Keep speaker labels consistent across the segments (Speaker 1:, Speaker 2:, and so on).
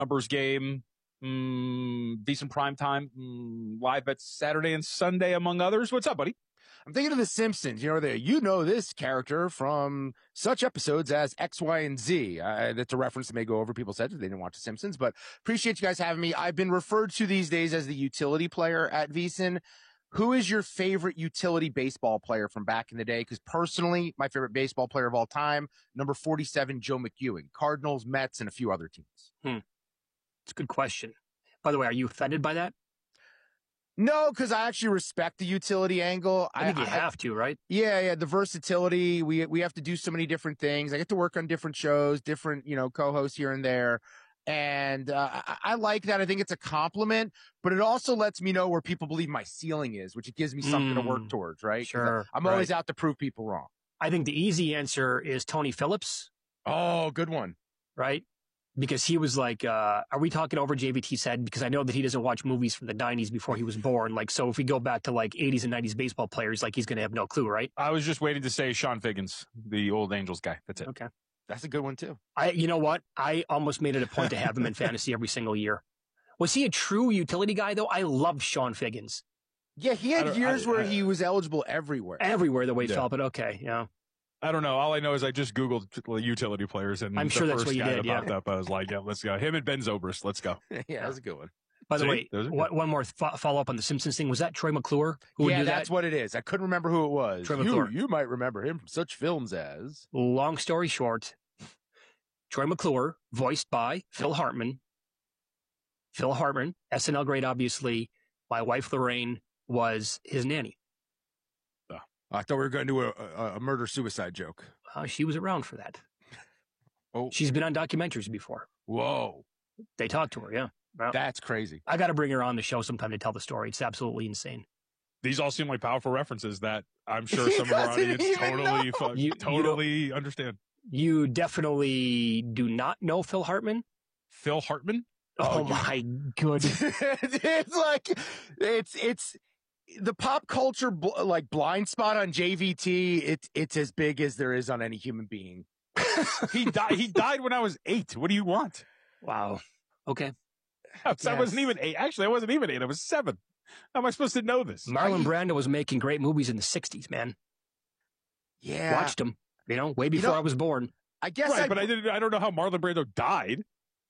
Speaker 1: numbers game, decent prime time, live bets Saturday and Sunday, among others. What's up, buddy?
Speaker 2: I'm thinking of The Simpsons. This character from such episodes as X, Y, and Z. That's a reference that may go over people's heads if they didn't watch The Simpsons, but appreciate you guys having me. I've been referred to these days as the utility player at VSiN. Who is your favorite utility baseball player from back in the day? Because personally, my favorite baseball player of all time, number 47, Joe McEwing, Cardinals, Mets, and a few other teams.
Speaker 3: It's a good question. By the way, are you offended by that?
Speaker 2: No, because I actually respect the utility angle.
Speaker 3: I think you have to, right?
Speaker 2: Yeah. The versatility. We have to do so many different things. I get to work on different shows, different, co-hosts here and there. And I like that. I think it's a compliment, but it also lets me know where people believe my ceiling is, which it gives me something to work towards, right?
Speaker 3: Sure.
Speaker 2: I'm always out to prove people wrong.
Speaker 3: I think the easy answer is Tony Phillips.
Speaker 2: Oh, good one.
Speaker 3: Right? Because he was like, are we talking over JVT's head? Because I know that he doesn't watch movies from the 90s before he was born. Like, so if we go back to like 80s and 90s baseball players, like he's going to have no clue, right?
Speaker 1: I was just waiting to say Sean Figgins, the old Angels guy. That's it.
Speaker 3: Okay.
Speaker 2: That's a good one too.
Speaker 3: You know what? I almost made it a point to have him in fantasy every single year. Was he a true utility guy though? I loved Sean Figgins.
Speaker 2: Yeah, he had years where he was eligible everywhere.
Speaker 3: Everywhere the way he felt, but okay, yeah.
Speaker 1: I don't know. All I know is I just Googled utility players, and
Speaker 3: I'm sure that's what you did.
Speaker 1: Popped up. I was like, yeah, let's go. Him and Ben Zobrist. Let's go.
Speaker 2: Yeah, that's a good one.
Speaker 3: By the way, one more follow up on the Simpsons thing. Was that Troy McClure?
Speaker 2: That's what it is. I couldn't remember who it was.
Speaker 3: Troy McClure.
Speaker 2: You might remember him from such films as.
Speaker 3: Long story short, Troy McClure, voiced by Phil Hartman. Phil Hartman, SNL great, obviously. My wife Lorraine was his nanny.
Speaker 2: I thought we were going to do a murder-suicide joke.
Speaker 3: She was around for that.
Speaker 2: Oh,
Speaker 3: she's been on documentaries before.
Speaker 2: Whoa.
Speaker 3: They talked to her, yeah. Well,
Speaker 2: that's crazy.
Speaker 3: I got to bring her on the show sometime to tell the story. It's absolutely insane.
Speaker 1: These all seem like powerful references that I'm sure some of our audience totally understand.
Speaker 3: You definitely do not know Phil Hartman?
Speaker 1: Phil Hartman?
Speaker 3: Oh my goodness.
Speaker 2: It's like, it's the pop culture blind spot on JVT. It's as big as there is on any human being.
Speaker 1: He died when I was 8. What do you want?
Speaker 3: Wow. Okay.
Speaker 1: I wasn't even 8. Actually, I wasn't even 8. I was 7. How am I supposed to know this?
Speaker 3: Marlon Brando was making great movies in the 60s, man.
Speaker 2: Yeah.
Speaker 3: Watched them, way before I was born.
Speaker 2: I guess
Speaker 1: but I don't know how Marlon Brando died.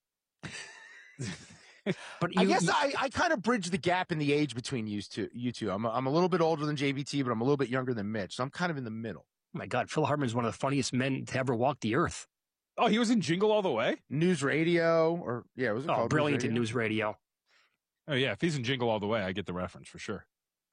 Speaker 3: But
Speaker 2: I guess I kind of bridge the gap in the age between you two. I'm a little bit older than JVT, but I'm a little bit younger than Mitch. So I'm kind of in the middle.
Speaker 3: Oh my God, Phil Hartman is one of the funniest men to ever walk the earth.
Speaker 1: Oh, he was in Jingle All the Way?
Speaker 2: News Radio, was it called
Speaker 3: brilliant in News Radio.
Speaker 1: Oh yeah, if he's in Jingle All the Way, I get the reference for sure.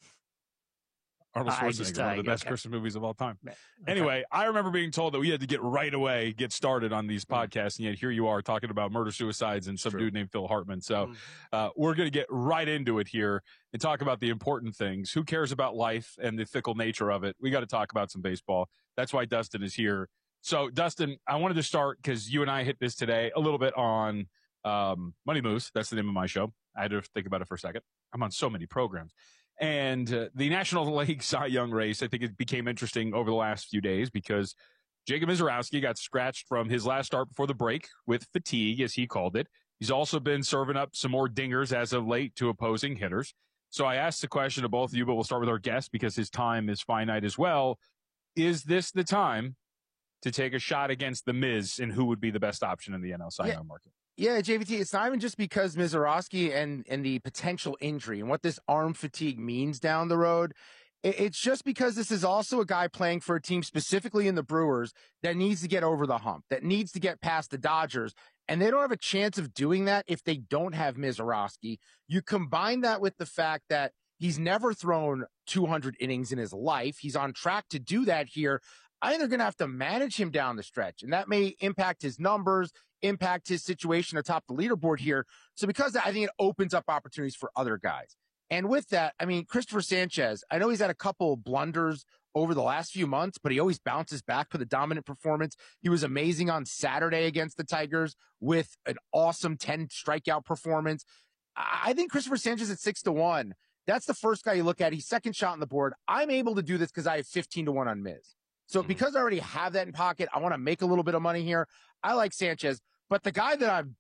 Speaker 1: Arnold Schwarzenegger, one of the best Christmas movies of all time. Okay. Anyway, I remember being told that we had to get started on these podcasts, and yet here you are talking about murder-suicides and some dude named Phil Hartman. So we're going to get right into it here and talk about the important things. Who cares about life and the fickle nature of it? We got to talk about some baseball. That's why Dustin is here. So, Dustin, I wanted to start because you and I hit this today a little bit on Money Moose. That's the name of my show. I had to think about it for a second. I'm on so many programs. And the National League Cy Young race, I think it became interesting over the last few days because Jacob Misiorowski got scratched from his last start before the break with fatigue, as he called it. He's also been serving up some more dingers as of late to opposing hitters. So I asked the question to both of you, but we'll start with our guest because his time is finite as well. Is this the time to take a shot against the Miz and who would be the best option in the NL Cy Young market?
Speaker 2: Yeah, JVT, it's not even just because Misiorowski and the potential injury and what this arm fatigue means down the road. It's just because this is also a guy playing for a team specifically in the Brewers that needs to get over the hump, that needs to get past the Dodgers. And they don't have a chance of doing that if they don't have Misiorowski. You combine that with the fact that he's never thrown 200 innings in his life. He's on track to do that here. I think they're going to have to manage him down the stretch, and that may impact his numbers, impact his situation atop the leaderboard here. So because of that, I think it opens up opportunities for other guys. And with that, I mean, Christopher Sanchez, I know he's had a couple of blunders over the last few months, but he always bounces back with a dominant performance. He was amazing on Saturday against the Tigers with an awesome 10 strikeout performance. I think Christopher Sanchez at 6-1. That's the first guy you look at. He's second shot on the board. I'm able to do this because I have 15-1 on Miz. So because I already have that in pocket, I want to make a little bit of money here. I like Sanchez, but the guy that I'm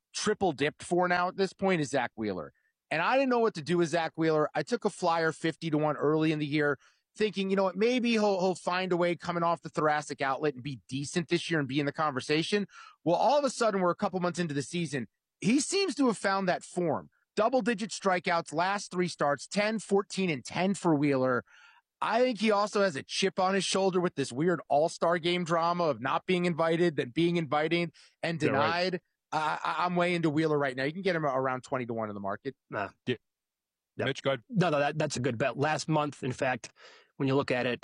Speaker 2: triple dipped for now at this point is Zach Wheeler. And I didn't know what to do with Zach Wheeler. I took a flyer 50-1 early in the year, thinking, you know what, maybe he'll find a way coming off the thoracic outlet and be decent this year and be in the conversation. Well, all of a sudden, we're a couple months into the season. He seems to have found that form. Double-digit strikeouts, last 3 starts, 10, 14, and 10 for Wheeler. I think he also has a chip on his shoulder with this weird all-star game drama of not being invited, then being invited and denied. Yeah, right. I'm way into Wheeler right now. You can get him around 20-1 in the market.
Speaker 3: Yeah.
Speaker 1: Mitch, go ahead.
Speaker 3: No, that's a good bet. Last month, in fact, when you look at it,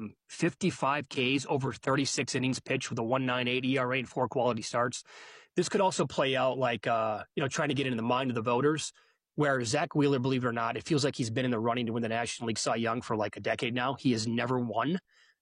Speaker 3: 55 Ks over 36 innings pitched with a 1.98 ERA and 4 quality starts. This could also play out like, trying to get into the mind of the voters, where Zach Wheeler, believe it or not, it feels like he's been in the running to win the National League Cy Young for like a decade now. He has never won.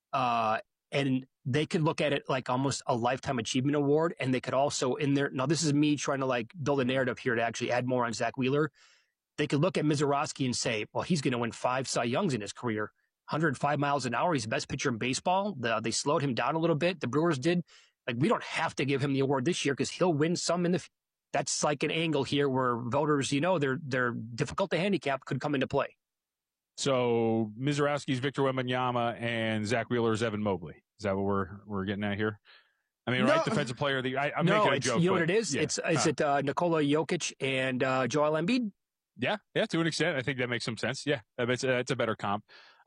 Speaker 3: And they could look at it like almost a lifetime achievement award. And they could also now this is me trying to like build a narrative here to actually add more on Zach Wheeler. They could look at Mizorowski and say, well, he's going to win 5 Cy Youngs in his career. 105 miles an hour. He's the best pitcher in baseball. They slowed him down a little bit. The Brewers did. Like, we don't have to give him the award this year because he'll win some in the. That's like an angle here where voters, they're difficult to handicap, could come into play.
Speaker 1: So Mizorowski's Victor Wembanyama and Zach Wheeler's Evan Mobley. Is that what we're getting at here? I mean, right? Defensive player of the year. I'm making a joke.
Speaker 3: You know what it is? Yeah. Is it Nikola Jokic and Joel Embiid?
Speaker 1: Yeah, to an extent. I think that makes some sense. Yeah, it's a better comp.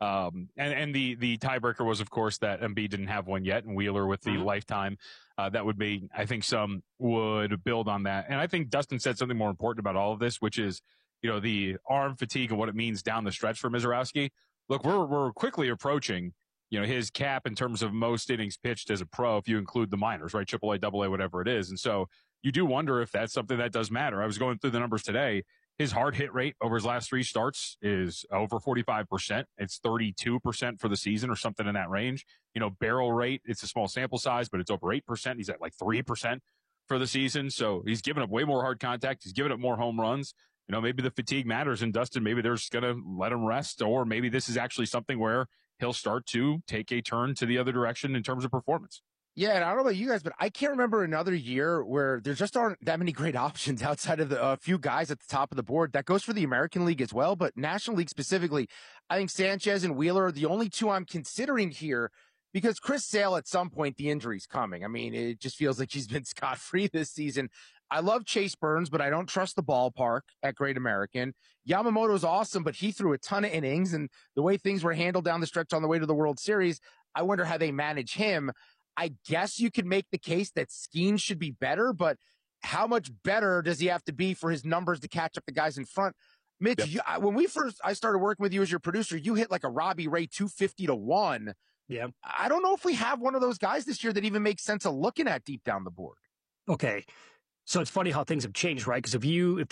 Speaker 1: And the tiebreaker was, of course, that Embiid didn't have one yet, and Wheeler with the lifetime. That would be, I think some would build on that. And I think Dustin said something more important about all of this, which is, the arm fatigue and what it means down the stretch for Mizorowski. Look, we're quickly approaching, his cap in terms of most innings pitched as a pro, if you include the minors, right? AAA, AA, whatever it is. And so you do wonder if that's something that does matter. I was going through the numbers today. His hard hit rate over his last 3 starts is over 45%. It's 32% for the season or something in that range. Barrel rate, it's a small sample size, but it's over 8%. He's at like 3% for the season. So he's giving up way more hard contact. He's giving up more home runs. Maybe the fatigue matters, and Dustin, maybe they're just going to let him rest, or maybe this is actually something where he'll start to take a turn to the other direction in terms of performance.
Speaker 2: Yeah, and I don't know about you guys, but I can't remember another year where there just aren't that many great options outside of the few guys at the top of the board. That goes for the American League as well, but National League specifically, I think Sanchez and Wheeler are the only 2 I'm considering here, because Chris Sale, at some point, the injury's coming. I mean, it just feels like he's been scot-free this season. I love Chase Burns, but I don't trust the ballpark at Great American. Yamamoto's awesome, but he threw a ton of innings, and the way things were handled down the stretch on the way to the World Series, I wonder how they manage him. I guess you could make the case that Skeens should be better, but how much better does he have to be for his numbers to catch up the guys in front? Mitch, yep. When I started working with you as your producer, you hit like a Robbie Ray 250-1.
Speaker 3: Yeah.
Speaker 2: I don't know if we have one of those guys this year that even makes sense of looking at deep down the board.
Speaker 3: Okay. So it's funny how things have changed, right? Because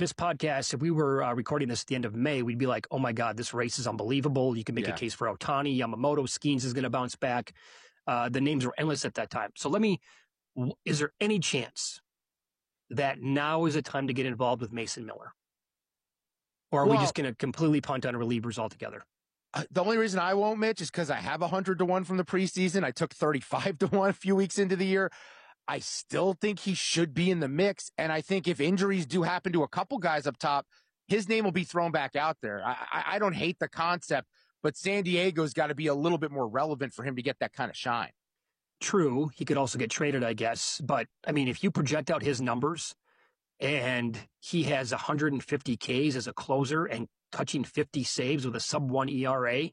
Speaker 3: if we were recording this at the end of May, we'd be like, oh my God, this race is unbelievable. You can make a case for Ohtani, Yamamoto, Skeens is going to bounce back. The names were endless at that time. So is there any chance that now is a time to get involved with Mason Miller? Or are we just going to completely punt on relievers altogether?
Speaker 2: The only reason I won't, Mitch, is because I have 100-1 from the preseason. I took 35-1 a few weeks into the year. I still think he should be in the mix. And I think if injuries do happen to a couple guys up top, his name will be thrown back out there. I don't hate the concept, but San Diego's got to be a little bit more relevant for him to get that kind of shine.
Speaker 3: True. He could also get traded, I guess. But, I mean, if you project out his numbers and he has 150 Ks as a closer and touching 50 saves with a sub-1 ERA,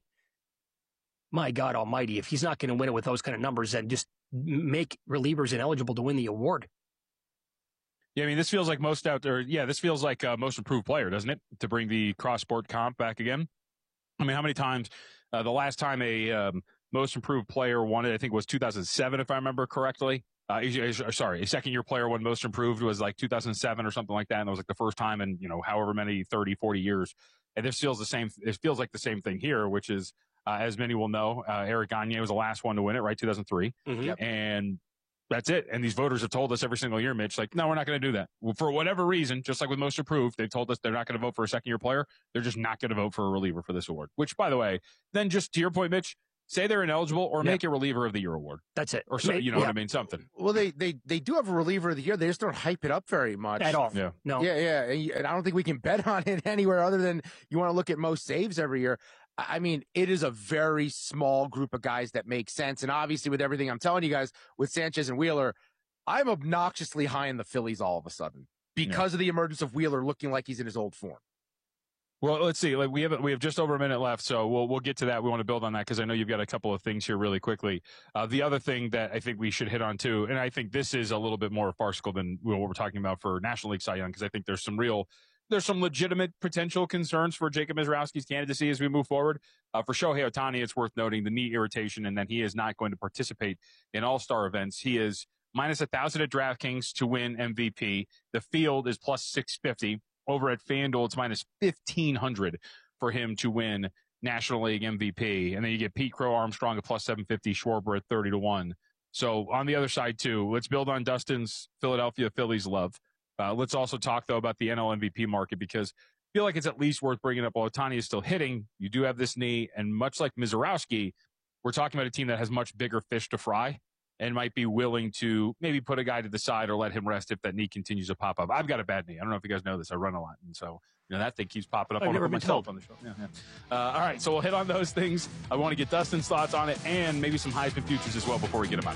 Speaker 3: my God almighty, if he's not going to win it with those kind of numbers, then just make relievers ineligible to win the award.
Speaker 1: Yeah, I mean, this feels like most improved player, doesn't it? To bring the cross-sport comp back again. I mean, how many times, the last time a most improved player won it, I think was 2007, if I remember correctly. A second-year player won most improved was like 2007 or something like that. And it was like the first time in, however many 30, 40 years. And this feels the same. It feels like the same thing here, which is, as many will know, Eric Gagne was the last one to win it, right? 2003.
Speaker 3: Mm-hmm.
Speaker 1: And that's it. And these voters have told us every single year, Mitch, like, no, we're not going to do that. Well, for whatever reason, just like with most improved, they've told us they're not going to vote for a second-year player. They're just not going to vote for a reliever for this award, which, by the way, then just to your point, Mitch, say they're ineligible or make a reliever of the year award.
Speaker 3: That's it.
Speaker 1: Or so, you know what I mean? Something.
Speaker 2: Well, they do have a reliever of the year. They just don't hype it up very much.
Speaker 3: At all.
Speaker 1: Yeah.
Speaker 3: No.
Speaker 2: Yeah. And I don't think we can bet on it anywhere other than you want to look at most saves every year. I mean, it is a very small group of guys that make sense. And obviously with everything I'm telling you guys with Sanchez and Wheeler, I'm obnoxiously high in the Phillies all of a sudden because of the emergence of Wheeler looking like he's in his old form.
Speaker 1: Well, let's see. Like we have just over a minute left, so we'll get to that. We want to build on that because I know you've got a couple of things here really quickly. The other thing that I think we should hit on too, and I think this is a little bit more farcical than what we're talking about for National League Cy Young, because I think there's some legitimate potential concerns for Jacob Misiorowski's candidacy as we move forward. For Shohei Ohtani, it's worth noting the knee irritation and that he is not going to participate in all-star events. He is minus 1,000 at DraftKings to win MVP. The field is plus 650. Over at FanDuel, it's minus 1,500 for him to win National League MVP. And then you get Pete Crow Armstrong at plus 750, Schwarber at 30-1. So on the other side, too, let's build on Dustin's Philadelphia Phillies love. Let's also talk, though, about the NL MVP market because I feel like it's at least worth bringing up. While Ohtani is still hitting, you do have this knee. And much like Misiorowski, we're talking about a team that has much bigger fish to fry and might be willing to maybe put a guy to the side or let him rest if that knee continues to pop up. I've got a bad knee. I don't know if you guys know this. I run a lot. And so, that thing keeps popping up on myself on the show. Yeah. All right. So we'll hit on those things. I want to get Dustin's thoughts on it and maybe some Heisman futures as well before we get them out.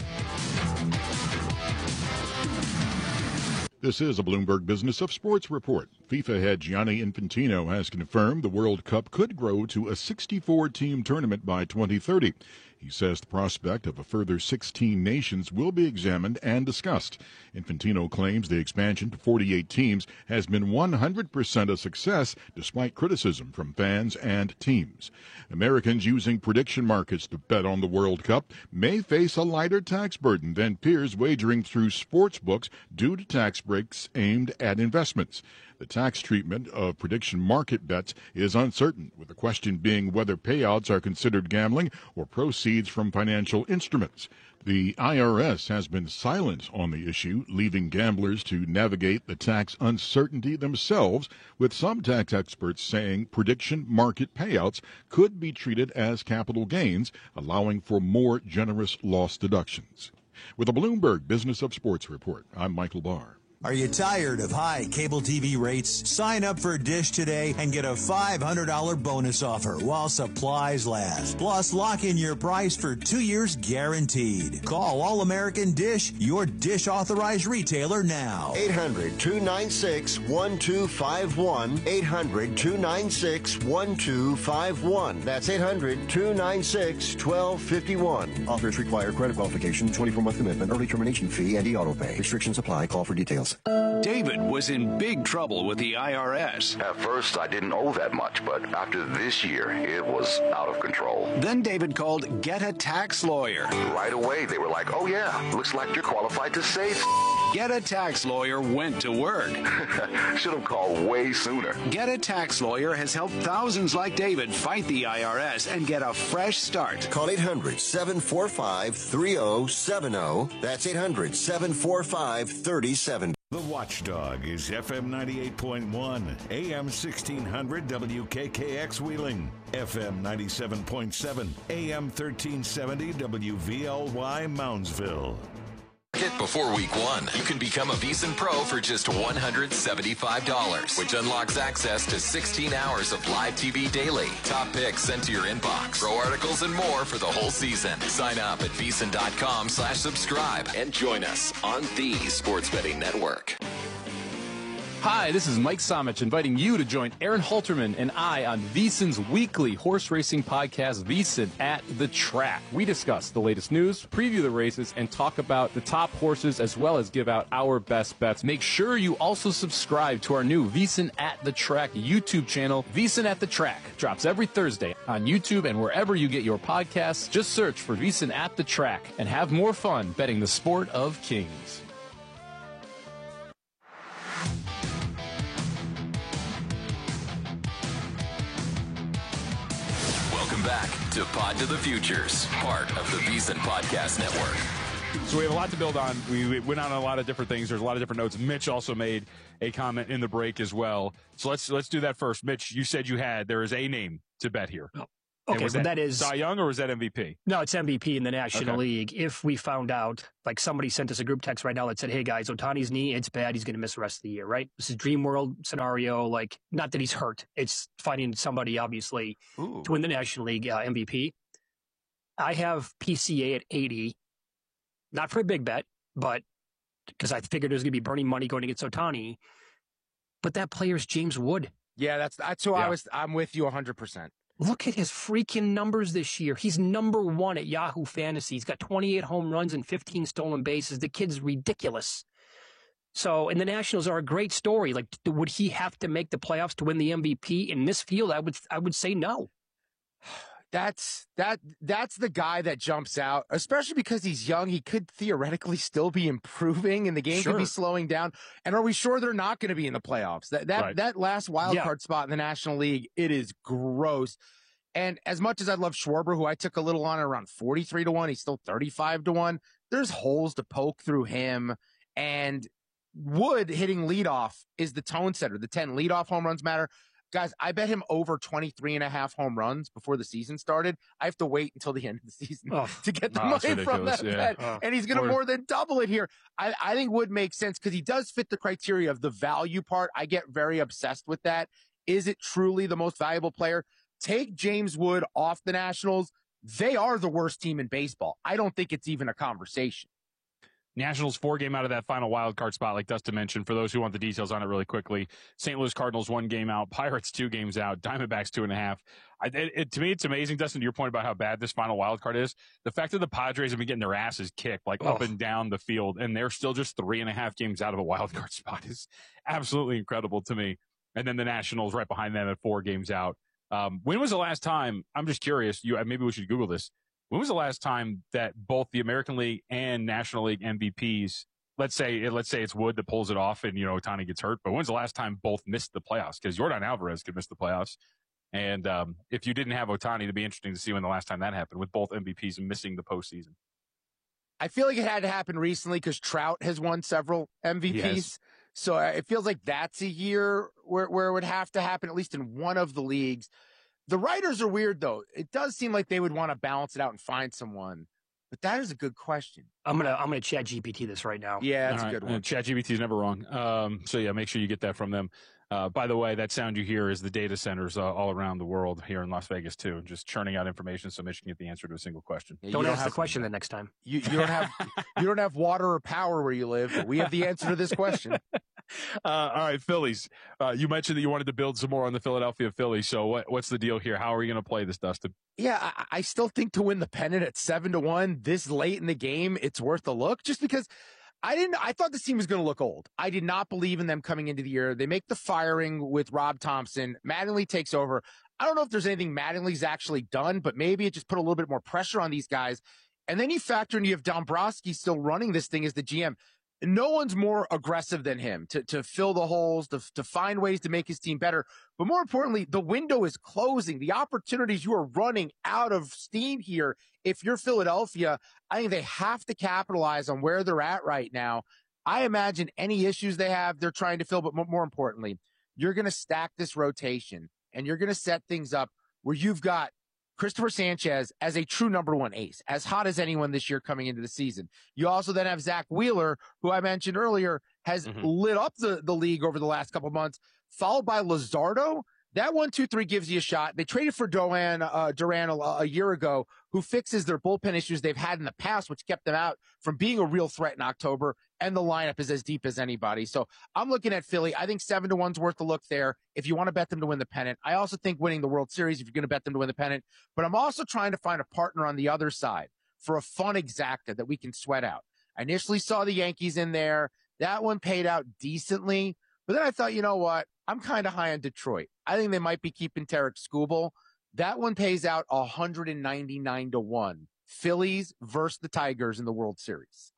Speaker 4: This is a Bloomberg Business of Sports report. FIFA head Gianni Infantino has confirmed the World Cup could grow to a 64-team tournament by 2030. He says the prospect of a further 16 nations will be examined and discussed. Infantino claims the expansion to 48 teams has been 100% a success despite criticism from fans and teams. Americans using prediction markets to bet on the World Cup may face a lighter tax burden than peers wagering through sports books due to tax breaks aimed at investments. The tax treatment of prediction market bets is uncertain, with the question being whether payouts are considered gambling or proceeds from financial instruments. The IRS has been silent on the issue, leaving gamblers to navigate the tax uncertainty themselves, with some tax experts saying prediction market payouts could be treated as capital gains, allowing for more generous loss deductions. With a Bloomberg Business of Sports report, I'm Michael Barr.
Speaker 5: Are you tired of high cable TV rates? Sign up for Dish today and get a $500 bonus offer while supplies last. Plus, lock in your price for 2 years guaranteed. Call All American Dish, your Dish authorized retailer now.
Speaker 6: 800-296-1251. 800-296-1251. That's 800-296-1251.
Speaker 7: Offers require credit qualification, 24-month commitment, early termination fee, and e-auto pay. Restrictions apply. Call for details.
Speaker 8: David was in big trouble with the IRS.
Speaker 9: At first, I didn't owe that much, but after this year, it was out of control.
Speaker 8: Then David called Get a Tax Lawyer.
Speaker 9: Right away, they were like, oh yeah, looks like you're qualified to save.
Speaker 8: Get a Tax Lawyer went to work.
Speaker 9: Should have called way sooner.
Speaker 8: Get a Tax Lawyer has helped thousands like David fight the IRS and get a fresh start.
Speaker 6: Call 800-745-3070. That's 800-745-3070.
Speaker 10: The Watchdog is FM 98.1, AM 1600 WKKX Wheeling, FM 97.7, AM 1370 WVLY Moundsville.
Speaker 11: Before week 1, you can become a VEASAN Pro for just $175, which unlocks access to 16 hours of live TV daily, top picks sent to your inbox, pro articles, and more for the whole season. Sign up at VEASAN.com/subscribe and join us on the Sports Betting Network.
Speaker 12: Hi, this is Mike Somich inviting you to join Aaron Halterman and I on VEASAN's weekly horse racing podcast, VEASAN at the Track. We discuss the latest news, preview the races, and talk about the top horses as well as give out our best bets. Make sure you also subscribe to our new VEASAN at the Track YouTube channel. VEASAN at the Track drops every Thursday on YouTube and wherever you get your podcasts. Just search for VEASAN at the Track and have more fun betting the sport of kings.
Speaker 11: Back to Pod to the Futures, part of the VEASAN Podcast Network.
Speaker 1: So we have a lot to build on. We went on a lot of different things. There's a lot of different notes. Mitch also made a comment in the break as well. So let's do that first. Mitch, you said there is a name to bet here.
Speaker 3: Okay, but that is
Speaker 1: Cy Young, or is that MVP?
Speaker 3: No, it's MVP in the National League. If we found out, like somebody sent us a group text right now that said, hey guys, Ohtani's knee, it's bad. He's going to miss the rest of the year, right? This is dream world scenario. Like, not that he's hurt. It's finding somebody, obviously, to win the National League MVP. I have PCA at 80, not for a big bet, but because I figured there's going to be burning money going against Ohtani. But that player's James Wood.
Speaker 2: Yeah, that's who I'm with you 100%.
Speaker 3: Look at his freaking numbers this year. He's number 1 at Yahoo Fantasy. He's got 28 home runs and 15 stolen bases. The kid's ridiculous. So, and the Nationals are a great story. Like, would he have to make the playoffs to win the MVP in this field? I would say no.
Speaker 2: That's the guy that jumps out, especially because he's young. He could theoretically still be improving, and the game could be slowing down. And are we sure they're not going to be in the playoffs? That last wild card spot in the National League, it is gross. And as much as I love Schwarber, who I took a little on around 43-1, he's still 35-1. There's holes to poke through him. And Wood hitting leadoff is the tone setter. The 10 leadoff home runs matter. Guys, I bet him over 23.5 home runs before the season started. I have to wait until the end of the season to get the money from that bet. And he's going to more than double it here. I think Wood makes sense because he does fit the criteria of the value part. I get very obsessed with that. Is it truly the most valuable player? Take James Wood off the Nationals. They are the worst team in baseball. I don't think it's even a conversation.
Speaker 1: Nationals 4 game out of that final wild card spot, like Dustin mentioned. For those who want the details on it really quickly, St. Louis Cardinals 1 game out, Pirates 2 games out, Diamondbacks 2.5. To me, it's amazing, Dustin, to your point about how bad this final wild card is. The fact that the Padres have been getting their asses kicked up and down the field, and they're still just 3.5 games out of a wild card spot is absolutely incredible to me. And then the Nationals right behind them at 4 games out. When was the last time? I'm just curious. Maybe we should Google this. When was the last time that both the American League and National League MVPs, let's say it's Wood that pulls it off and, Ohtani gets hurt, but when's the last time both missed the playoffs? Because Yordan Alvarez could miss the playoffs. And if you didn't have Ohtani, it'd be interesting to see when the last time that happened with both MVPs missing the postseason.
Speaker 2: I feel like it had to happen recently because Trout has won several MVPs. So it feels like that's a year where it would have to happen, at least in one of the leagues. The writers are weird, though. It does seem like they would want to balance it out and find someone. But that is a good question.
Speaker 3: I'm gonna chat GPT this right now.
Speaker 2: Yeah, that's a good one.
Speaker 1: Chat GPT is never wrong. So yeah, make sure you get that from them. By the way, that sound you hear is the data centers all around the world, here in Las Vegas too, just churning out information so Mitch can get the answer to a single question.
Speaker 3: Yeah, don't ask the question the next time.
Speaker 2: You don't have water or power where you live, but we have the answer to this question.
Speaker 1: All right, Phillies. You mentioned that you wanted to build some more on the Philadelphia Phillies. So what's the deal here? How are you going to play this, Dustin?
Speaker 2: Yeah, I still think to win the pennant at 7-1 this late in the game, it's worth a look. Just because I thought this team was going to look old. I did not believe in them coming into the year. They make the firing with Rob Thompson. Mattingly takes over. I don't know if there's anything Mattingly's actually done, but maybe it just put a little bit more pressure on these guys. And then you factor in you have Dombrowski still running this thing as the GM. No one's more aggressive than him to fill the holes, to find ways to make his team better. But more importantly, the window is closing. The opportunities, you are running out of steam here. If you're Philadelphia, I think they have to capitalize on where they're at right now. I imagine any issues they have, they're trying to fill. But more importantly, you're going to stack this rotation and you're going to set things up where you've got Christopher Sanchez as a true number 1 ace, as hot as anyone this year coming into the season. You also then have Zach Wheeler, who I mentioned earlier, has lit up the league over the last couple of months, followed by Luzardo. That 1-2-3 gives you a shot. They traded for Duran a year ago, who fixes their bullpen issues they've had in the past, which kept them out from being a real threat in October. And the lineup is as deep as anybody. So I'm looking at Philly. I think 7-1's worth a look there if you want to bet them to win the pennant. I also think winning the World Series if you're going to bet them to win the pennant. But I'm also trying to find a partner on the other side for a fun exacta that we can sweat out. I initially saw the Yankees in there. That one paid out decently. But then I thought, you know what? I'm kind of high on Detroit. I think they might be keeping Tarek Skubal. That one pays out 199-1. Phillies versus the Tigers in the World Series.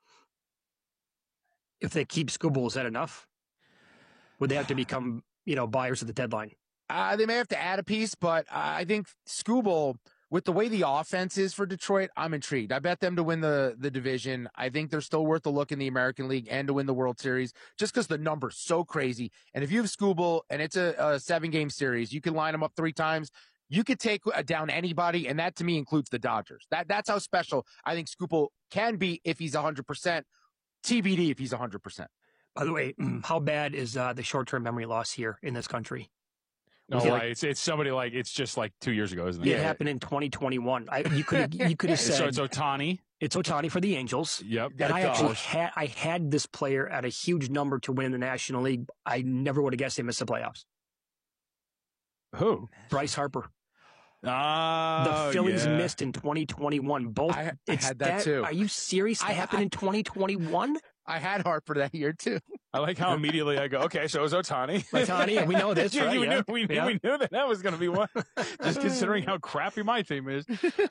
Speaker 3: If they keep Skubal, is that enough? Would they have to become, buyers at the deadline?
Speaker 2: They may have to add a piece, but I think Skubal, with the way the offense is for Detroit, I'm intrigued. I bet them to win the division. I think they're still worth a look in the American League and to win the World Series just because the number's so crazy. And if you have Skubal and it's a 7-game series, you can line them up 3 times. you could take down anybody, and that to me includes the Dodgers. That's how special I think Skubal can be if he's 100%. TBD if he's 100%.
Speaker 3: By the way, how bad is the short-term memory loss here in this country?
Speaker 1: No, it's somebody like it's just like 2 years ago, isn't it?
Speaker 3: It happened in 2021. You could have said
Speaker 1: so. It's Ohtani.
Speaker 3: It's Ohtani for the Angels.
Speaker 1: Yep.
Speaker 3: And I had this player at a huge number to win the National League. I never would have guessed they missed the playoffs.
Speaker 1: Who?
Speaker 3: Bryce Harper.
Speaker 1: The
Speaker 3: Phillies missed in 2021. Both.
Speaker 2: I had that too.
Speaker 3: Are you serious? That happened in 2021?
Speaker 2: I had Harper that year too.
Speaker 1: I like how immediately I go, okay, so it was Ohtani.
Speaker 3: Ohtani, we know this, right?
Speaker 1: We knew that was going to be one, just considering how crappy my team is.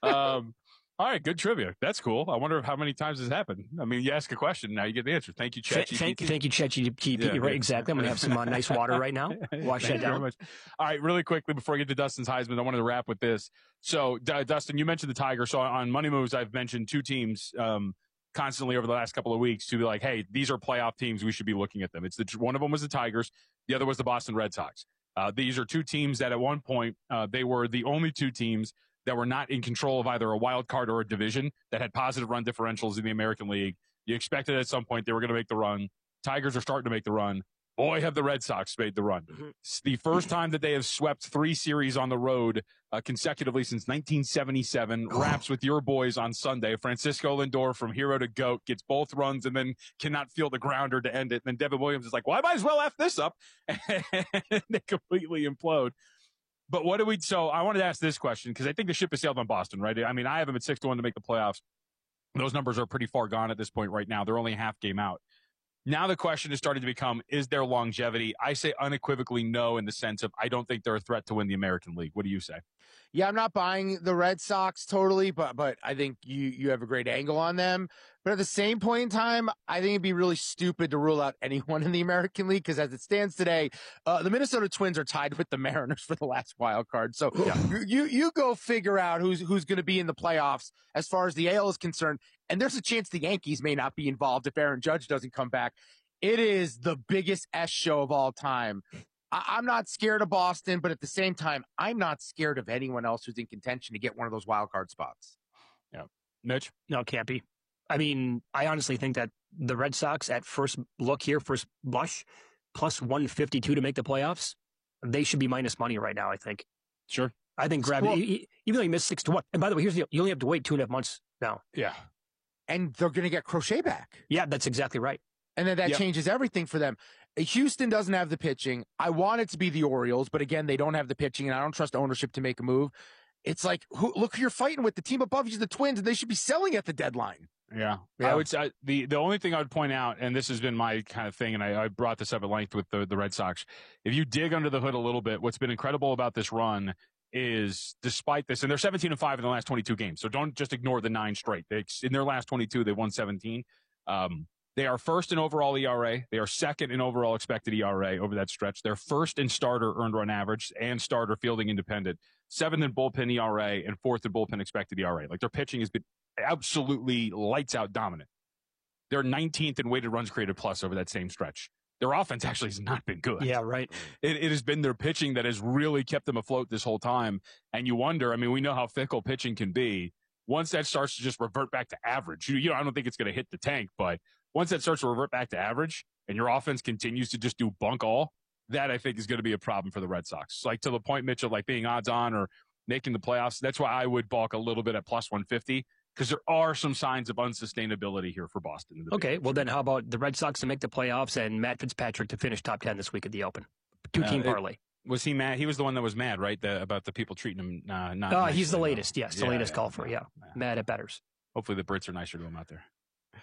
Speaker 1: All right, good trivia. That's cool. I wonder how many times this happened. I mean, you ask a question, now you get the answer. Thank you, ChatGPT.
Speaker 3: Thank you, ChatGPT. Right, exactly. I'm going to have some nice water right now. Wash that down.
Speaker 1: All right, really quickly before I get to Dustin's Heisman, I wanted to wrap with this. So, Dustin, you mentioned the Tigers. So on Money Moves, I've mentioned two teams constantly over the last couple of weeks to be like, hey, these are playoff teams. We should be looking at them. One of them was the Tigers. The other was the Boston Red Sox. These are two teams that at one point they were the only two teams that were not in control of either a wild card or a division that had positive run differentials in the American League. You expected at some point they were going to make the run. Tigers are starting to make the run. Boy, have the Red Sox made the run. Mm-hmm. It's the first time that they have swept 3 series on the road consecutively since 1977. Wraps with your boys on Sunday. Francisco Lindor from hero to GOAT gets both runs and then cannot feel the grounder to end it. And then Devin Williams is like, well, I might as well F this up. And they completely implode. But so I wanted to ask this question because I think the ship has sailed on Boston, right? I mean, I have them at 6-1 to make the playoffs. Those numbers are pretty far gone at this point right now. They're only a half game out. Now the question is starting to become, is there longevity? I say unequivocally no in the sense of I don't think they're a threat to win the American League. What do you say?
Speaker 2: Yeah, I'm not buying the Red Sox totally, but I think you have a great angle on them. But at the same point in time, I think it'd be really stupid to rule out anyone in the American League because as it stands today, the Minnesota Twins are tied with the Mariners for the last wild card. So you go figure out who's going to be in the playoffs as far as the AL is concerned. And there's a chance the Yankees may not be involved if Aaron Judge doesn't come back. It is the biggest S show of all time. I'm not scared of Boston, but at the same time, I'm not scared of anyone else who's in contention to get one of those wild card spots.
Speaker 1: Yeah. Mitch?
Speaker 3: No, can't be. I mean, I honestly think that the Red Sox at first look here, first blush, plus 152 to make the playoffs, they should be minus money right now, I think.
Speaker 1: Sure.
Speaker 3: I think even though you missed 6-1. And by the way, here's the deal. You only have to wait 2.5 months now.
Speaker 1: Yeah.
Speaker 2: And they're going to get Crochet back.
Speaker 3: Yeah, that's exactly right.
Speaker 2: And then that changes everything for them. Houston doesn't have the pitching. I want it to be the Orioles, but again, they don't have the pitching, and I don't trust ownership to make a move. It's like, look who you're fighting with. The team above you is the Twins, and they should be selling at the deadline.
Speaker 1: Yeah. I would say the only thing I would point out, and this has been my kind of thing, and I brought this up at length with the Red Sox. If you dig under the hood a little bit, what's been incredible about this run is despite this, and they're 17-5 in the last 22 games, so don't just ignore the 9 straight. In their last 22, they won 17. They are first in overall ERA. They are second in overall expected ERA over that stretch. They're first in starter earned run average and starter fielding independent. 7th in bullpen ERA and 4th in bullpen expected ERA. Like their pitching has been absolutely lights out dominant. They're 19th in weighted runs created plus over that same stretch. Their offense actually has not been good.
Speaker 3: Yeah, right.
Speaker 1: It has been their pitching that has really kept them afloat this whole time. And you wonder, I mean, we know how fickle pitching can be. Once that starts to just revert back to average, I don't think it's going to hit the tank, but once that starts to revert back to average and your offense continues to just do bunk all, that I think is going to be a problem for the Red Sox. Like to the point, Mitchell, like being odds on or making the playoffs. That's why I would balk a little bit at plus 150 because there are some signs of unsustainability here for Boston.
Speaker 3: Okay, well then how about the Red Sox to make the playoffs and Matt Fitzpatrick to finish top 10 this week at the Open? 2-team parlay.
Speaker 1: Was he mad? He was the one that was mad, right? About the people treating him not.
Speaker 3: Oh, he's the latest. Yes, the latest golfer. Yeah, mad at bettors.
Speaker 1: Hopefully the Brits are nicer to him out there.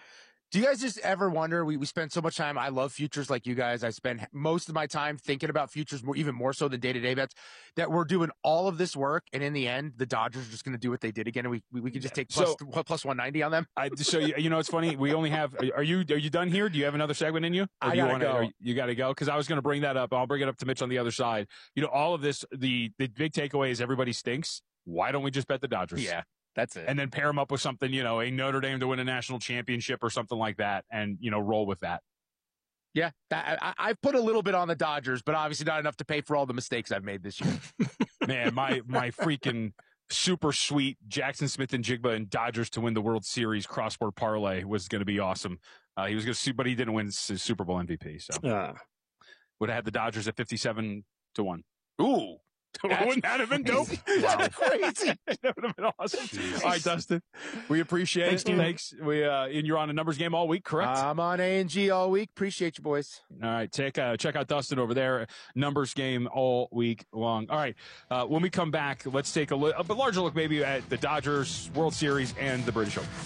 Speaker 2: Do you guys just ever wonder, we spend so much time, I love futures like you guys, I spend most of my time thinking about futures, even more so than day-to-day bets, that we're doing all of this work, and in the end, the Dodgers are just going to do what they did again, and we can just take plus 190 on them?
Speaker 1: So, it's funny, we only have, are you done here? Do you have another segment in you?
Speaker 2: Or you
Speaker 1: got to go? Because I was going to bring that up. I'll bring it up to Mitch on the other side. All of this, the big takeaway is everybody stinks. Why don't we just bet the Dodgers?
Speaker 2: Yeah. That's it.
Speaker 1: And then pair them up with something, a Notre Dame to win a national championship or something like that and, roll with that.
Speaker 2: Yeah, I've put a little bit on the Dodgers, but obviously not enough to pay for all the mistakes I've made this year.
Speaker 1: Man, my freaking super sweet Jackson Smith and Jigba and Dodgers to win the World Series crossword parlay was going to be awesome. He was going to, but he didn't win his Super Bowl MVP. So would have had the Dodgers at 57-1. Ooh. Wouldn't that have been dope?
Speaker 2: That's crazy.
Speaker 1: That would have been awesome. Jeez. All right, Dustin. We appreciate it. Thanks. And you're on a numbers game all week, correct?
Speaker 2: I'm on A&G all week. Appreciate you, boys.
Speaker 1: All right. Check out Dustin over there. Numbers game all week long. All right. When we come back, let's take a larger look maybe at the Dodgers World Series and the British Open.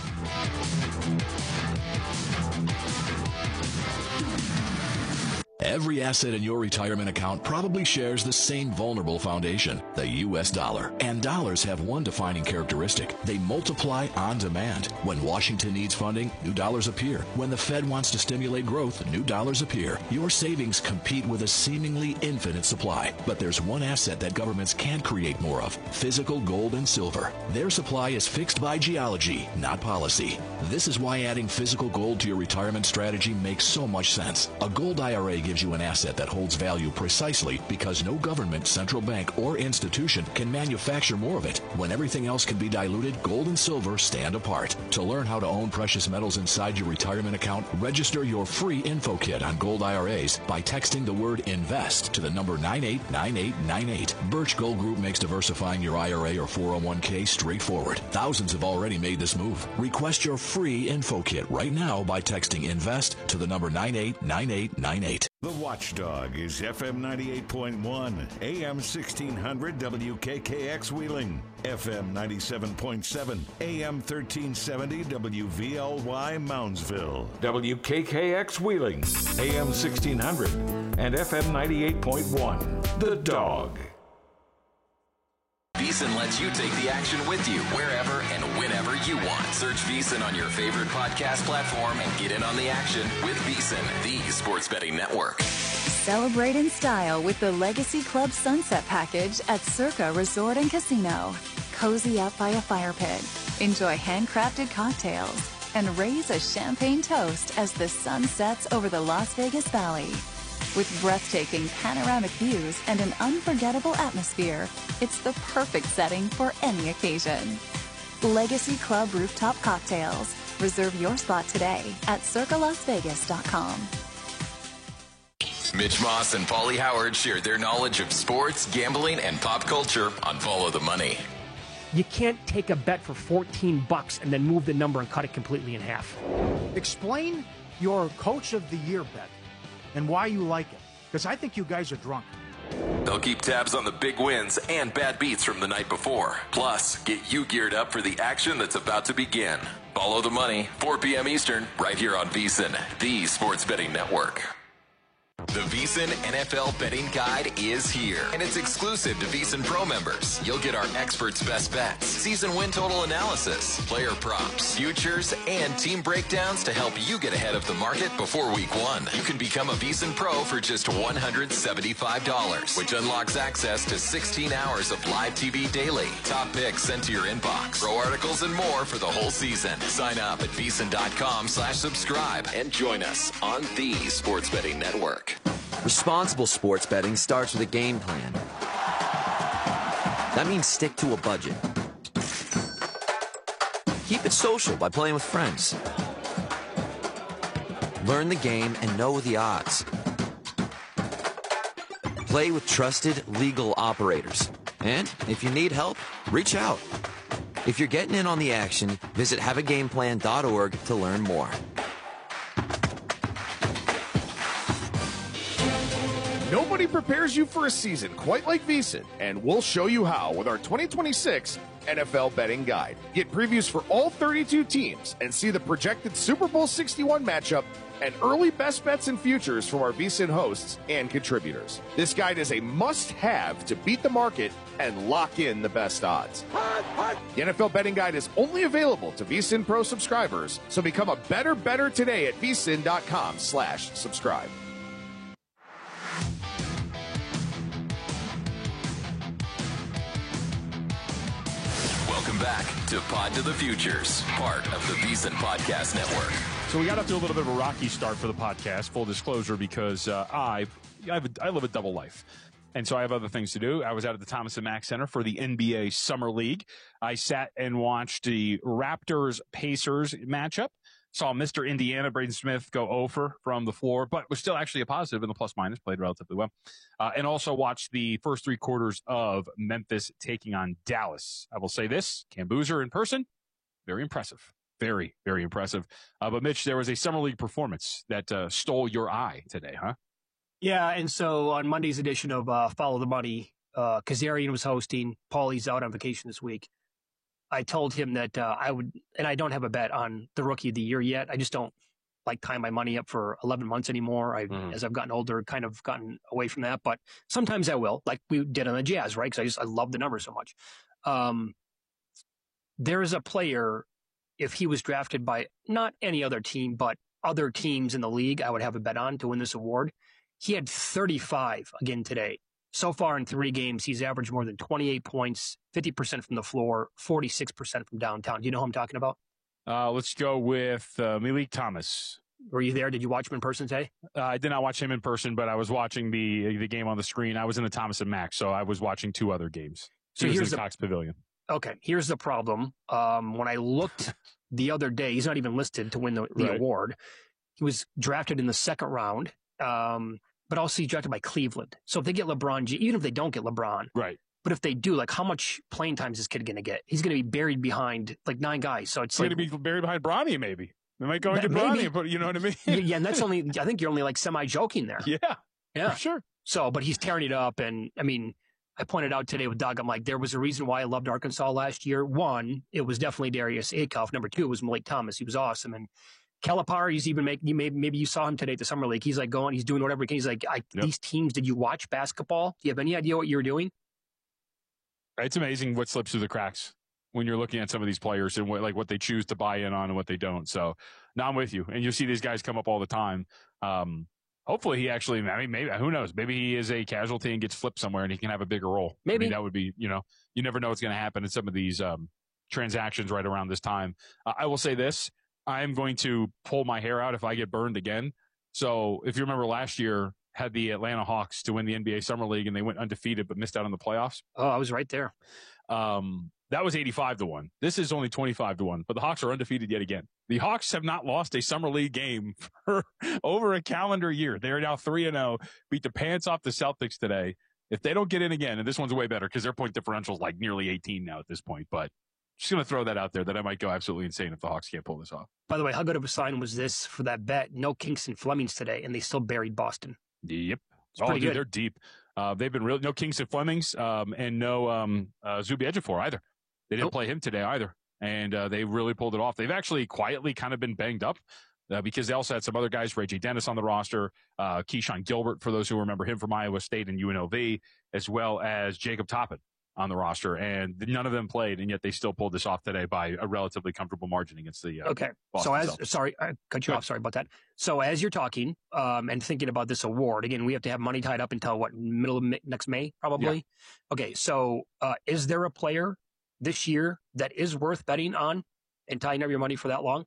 Speaker 13: Every asset in your retirement account probably shares the same vulnerable foundation, the U.S. dollar. And dollars have one defining characteristic. They multiply on demand. When Washington needs funding, new dollars appear. When the Fed wants to stimulate growth, new dollars appear. Your savings compete with a seemingly infinite supply. But there's one asset that governments can't create more of: physical gold and silver. Their supply is fixed by geology, not policy. This is why adding physical gold to your retirement strategy makes so much sense. A gold IRA gives you an asset that holds value precisely because no government, central bank, or institution can manufacture more of it. When everything else can be diluted, gold and silver stand apart. To learn how to own precious metals inside your retirement account, register your free info kit on gold IRAs by texting the word INVEST to the number 989898. Birch Gold Group makes diversifying your IRA or 401k straightforward. Thousands have already made this move. Request your free info kit right now by texting INVEST to the number 989898.
Speaker 10: The Watchdog is FM 98.1, AM 1600 WKKX Wheeling, FM 97.7, AM 1370 WVLY Moundsville, WKKX Wheeling, AM 1600, and FM 98.1. The Dog.
Speaker 11: VEASAN lets you take the action with you wherever and whenever you want. Search VEASAN on your favorite podcast platform and get in on the action with VEASAN, the sports betting network.
Speaker 14: Celebrate in style with the Legacy Club Sunset Package at Circa Resort and Casino. Cozy up by a fire pit, enjoy handcrafted cocktails, and raise a champagne toast as the sun sets over the Las Vegas Valley. With breathtaking panoramic views and an unforgettable atmosphere, it's the perfect setting for any occasion. Legacy Club Rooftop Cocktails. Reserve your spot today at circalasvegas.com.
Speaker 11: Mitch Moss and Paulie Howard shared their knowledge of sports, gambling, and pop culture on Follow the Money.
Speaker 3: You can't take a bet for $14 and then move the number and cut it completely in half.
Speaker 15: Explain your Coach of the Year bet and why you like it, because I think you guys are drunk.
Speaker 11: They'll keep tabs on the big wins and bad beats from the night before. Plus, get you geared up for the action that's about to begin. Follow the Money, 4 p.m. Eastern, right here on VEASAN, the sports betting network. The VEASAN NFL Betting Guide is here, and it's exclusive to VEASAN Pro members. You'll get our experts' best bets, season win total analysis, player props, futures, and team breakdowns to help you get ahead of the market before Week 1. You can become a VEASAN Pro for just $175, which unlocks access to 16 hours of live TV daily, top picks sent to your inbox, pro articles, and more for the whole season. Sign up at VEASAN.com/subscribe and join us on the Sports Betting Network.
Speaker 16: Responsible sports betting starts with a game plan. That means stick to a budget. Keep it social by playing with friends. Learn the game and know the odds. Play with trusted legal operators. And if you need help, reach out. If you're getting in on the action, visit haveagameplan.org to learn more.
Speaker 17: Nobody prepares you for a season quite like VEASAN, and we'll show you how with our 2026 NFL Betting Guide. Get previews for all 32 teams and see the projected Super Bowl 61 matchup and early best bets and futures from our VEASAN hosts and contributors. This guide is a must-have to beat the market and lock in the best odds. The NFL Betting Guide is only available to VEASAN Pro subscribers, so become a better bettor today at VEASAN.com/subscribe.
Speaker 11: Welcome back to Pod to the Futures, part of the VEASAN Podcast Network.
Speaker 1: So we got up to a little bit of a rocky start for the podcast, full disclosure, because I live a double life. And so I have other things to do. I was out at the Thomas & Mack Center for the NBA Summer League. I sat and watched the Raptors-Pacers matchup. Saw Mr. Indiana, Braden Smith, go 0 from the floor, but was still actually a positive in the plus-minus, played relatively well. And also watched the first 3 quarters of Memphis taking on Dallas. I will say this, Cam Boozer in person, very impressive. Very, very impressive. But, Mitch, there was a Summer League performance that stole your eye today, huh?
Speaker 3: Yeah, and so on Monday's edition of Follow the Money, Kazarian was hosting. Paulie's out on vacation this week. I told him that I would, and I don't have a bet on the Rookie of the Year yet. I just don't like tying my money up for 11 months anymore. As I've gotten older, kind of gotten away from that. But sometimes I will, like we did on the Jazz, right? Because I love the numbers so much. There is a player, if he was drafted by not any other team, but other teams in the league, I would have a bet on to win this award. He had 35 again today. So far in 3 games, he's averaged more than 28 points, 50% from the floor, 46% from downtown. Do you know who I'm talking about?
Speaker 1: Let's go with Malik Thomas.
Speaker 3: Were you there? Did you watch him in person today?
Speaker 1: I did not watch him in person, but I was watching the game on the screen. I was in the Thomas & Mack, so I was watching 2 other games. So here's the Cox Pavilion.
Speaker 3: Okay, here's the problem. When I looked the other day, he's not even listed to win the award. He was drafted in the 2nd round. But also he's drafted by Cleveland. So if they get LeBron, even if they don't get LeBron,
Speaker 1: right?
Speaker 3: But if they do, like, how much playing time is this kid going to get? He's going to be buried behind like 9 guys. So it's
Speaker 1: going to be buried behind Bronny, maybe. They might go and get Bronny, but you know what I mean?
Speaker 3: Yeah, and that's only. I think you're only like semi-joking there.
Speaker 1: Yeah, for sure.
Speaker 3: So, but he's tearing it up, and I mean, I pointed out today with Doug, I'm like, there was a reason why I loved Arkansas last year. 1, it was definitely Darius Acuff. Number 2, it was Malik Thomas. He was awesome, and Calipari, he's even maybe you saw him today at the Summer League. He's like he's doing whatever he can. He's like, these teams, did you watch basketball? Do you have any idea what you're doing?
Speaker 1: It's amazing what slips through the cracks when you're looking at some of these players and what they choose to buy in on and what they don't. So now I'm with you. And you see these guys come up all the time. Hopefully he actually, maybe, who knows? Maybe he is a casualty and gets flipped somewhere and he can have a bigger role.
Speaker 3: Maybe.
Speaker 1: I mean, that would be, you never know what's going to happen in some of these transactions right around this time. I will say this. I am going to pull my hair out if I get burned again. So if you remember last year, had the Atlanta Hawks to win the NBA Summer League and they went undefeated but missed out on the playoffs.
Speaker 3: Oh, I was right there.
Speaker 1: That was 85-1. This is only 25-1, but the Hawks are undefeated yet again. The Hawks have not lost a Summer League game for over a calendar year. They are now 3-0, beat the pants off the Celtics today. If they don't get in again, and this one's way better because their point differential is like nearly 18 now at this point, but just going to throw that out there that I might go absolutely insane if the Hawks can't pull this off.
Speaker 3: By the way, how good of a sign was this for that bet? No Kingston Flemings today, and they still buried Boston.
Speaker 1: Yep.
Speaker 3: Pretty good.
Speaker 1: They're deep. They've been no Kingston Flemings and no Zubi Ejiofor either. They didn't play him today either, and they really pulled it off. They've actually quietly kind of been banged up because they also had some other guys, Ray J. Dennis on the roster, Keyshawn Gilbert, for those who remember him from Iowa State and UNLV, as well as Jacob Toppin on the roster, and none of them played, and yet they still pulled this off today by a relatively comfortable margin against the Boston Celtics.
Speaker 3: Sorry, I cut you off. Sorry about that. So as you're talking and thinking about this award, again, we have to have money tied up until middle of next May, probably? Yeah. Okay, so is there a player this year that is worth betting on and tying up your money for that long?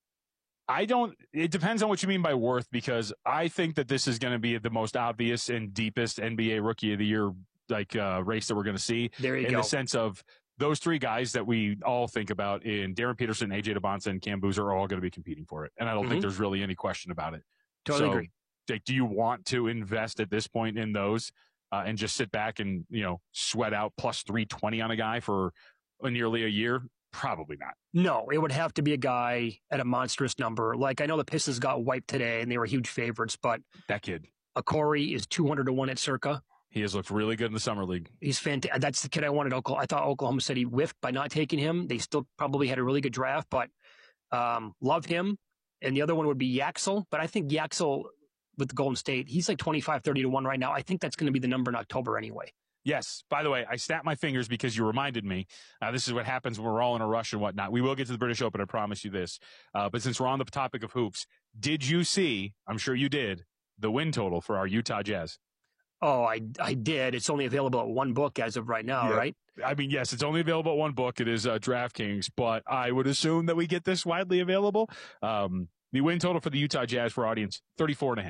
Speaker 1: It depends on what you mean by worth, because I think that this is going to be the most obvious and deepest NBA Rookie of the Year race that we're going to see.
Speaker 3: There you go.
Speaker 1: In the sense of those 3 guys that we all think about in Darren Peterson, AJ DeBonsa, and Cam Boozer are all going to be competing for it. And I don't think there's really any question about it.
Speaker 3: Totally agree.
Speaker 1: Do you want to invest at this point in those and just sit back and, sweat out plus 320 on a guy for nearly a year? Probably not.
Speaker 3: No, it would have to be a guy at a monstrous number. Like, I know the Pistons got wiped today and they were huge favorites, but
Speaker 1: that kid,
Speaker 3: Okori, is 200-1 at Circa.
Speaker 1: He has looked really good in the Summer League.
Speaker 3: He's fantastic. That's the kid I wanted. I thought Oklahoma City whiffed by not taking him. They still probably had a really good draft, but love him. And the other one would be Yaxel. But I think Yaxel with the Golden State, he's like 25-30-1 right now. I think that's going to be the number in October anyway.
Speaker 1: Yes. By the way, I snapped my fingers because you reminded me. This is what happens when we're all in a rush and whatnot. We will get to the British Open, I promise you this. But since we're on the topic of hoops, did you see, I'm sure you did, the win total for our Utah Jazz?
Speaker 3: Oh, I did. It's only available at one book as of right now, right?
Speaker 1: I mean, yes, it's only available at one book. It is DraftKings, but I would assume that we get this widely available. The win total for the Utah Jazz for audience, 34.5.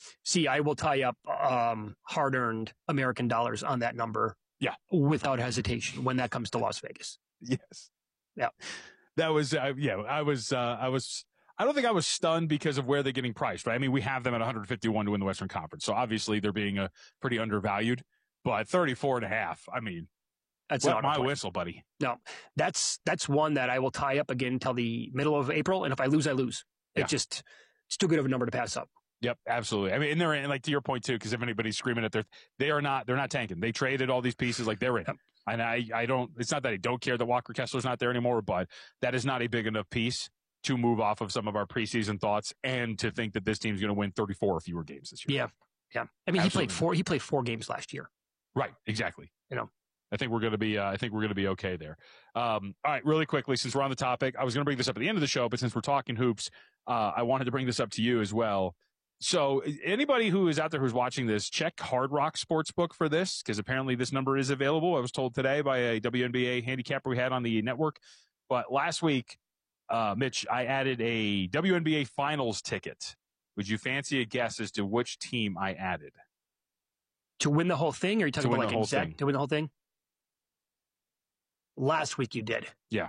Speaker 3: See, I will tie up hard-earned American dollars on that number.
Speaker 1: Yeah.
Speaker 3: Without hesitation when that comes to Las Vegas.
Speaker 1: Yes.
Speaker 3: Yeah.
Speaker 1: That was, I don't think I was stunned because of where they're getting priced, right? I mean, we have them at 151 to win the Western Conference. So obviously they're being pretty undervalued, but 34.5. I mean,
Speaker 3: that's
Speaker 1: wet my whistle, buddy.
Speaker 3: No, that's one that I will tie up again until the middle of April. And if I lose, I lose.
Speaker 1: Yeah.
Speaker 3: It's too good of a number to pass up.
Speaker 1: Yep, absolutely. I mean, and they're in, like, to your point too, because if anybody's screaming at they're not tanking. They traded all these pieces, like, they're in. Yep. And I don't, it's not that I don't care that Walker Kessler's not there anymore, but that is not a big enough piece to move off of some of our preseason thoughts and to think that this team's going to win 34 or fewer games this year.
Speaker 3: Yeah. Yeah. I mean,
Speaker 1: absolutely.
Speaker 3: he played four games last year.
Speaker 1: Right. Exactly.
Speaker 3: You know,
Speaker 1: I think we're going to be okay there. All right, really quickly, since we're on the topic, I was going to bring this up at the end of the show, but since we're talking hoops, I wanted to bring this up to you as well. So anybody who is out there who's watching this, check Hard Rock Sportsbook for this, because apparently this number is available. I was told today by a WNBA handicapper we had on the network. But last week, Mitch, I added a WNBA Finals ticket. Would you fancy a guess as to which team I added?
Speaker 3: To win the whole thing? Or are you talking about like exact to win the whole thing? Last week you did.
Speaker 1: Yeah.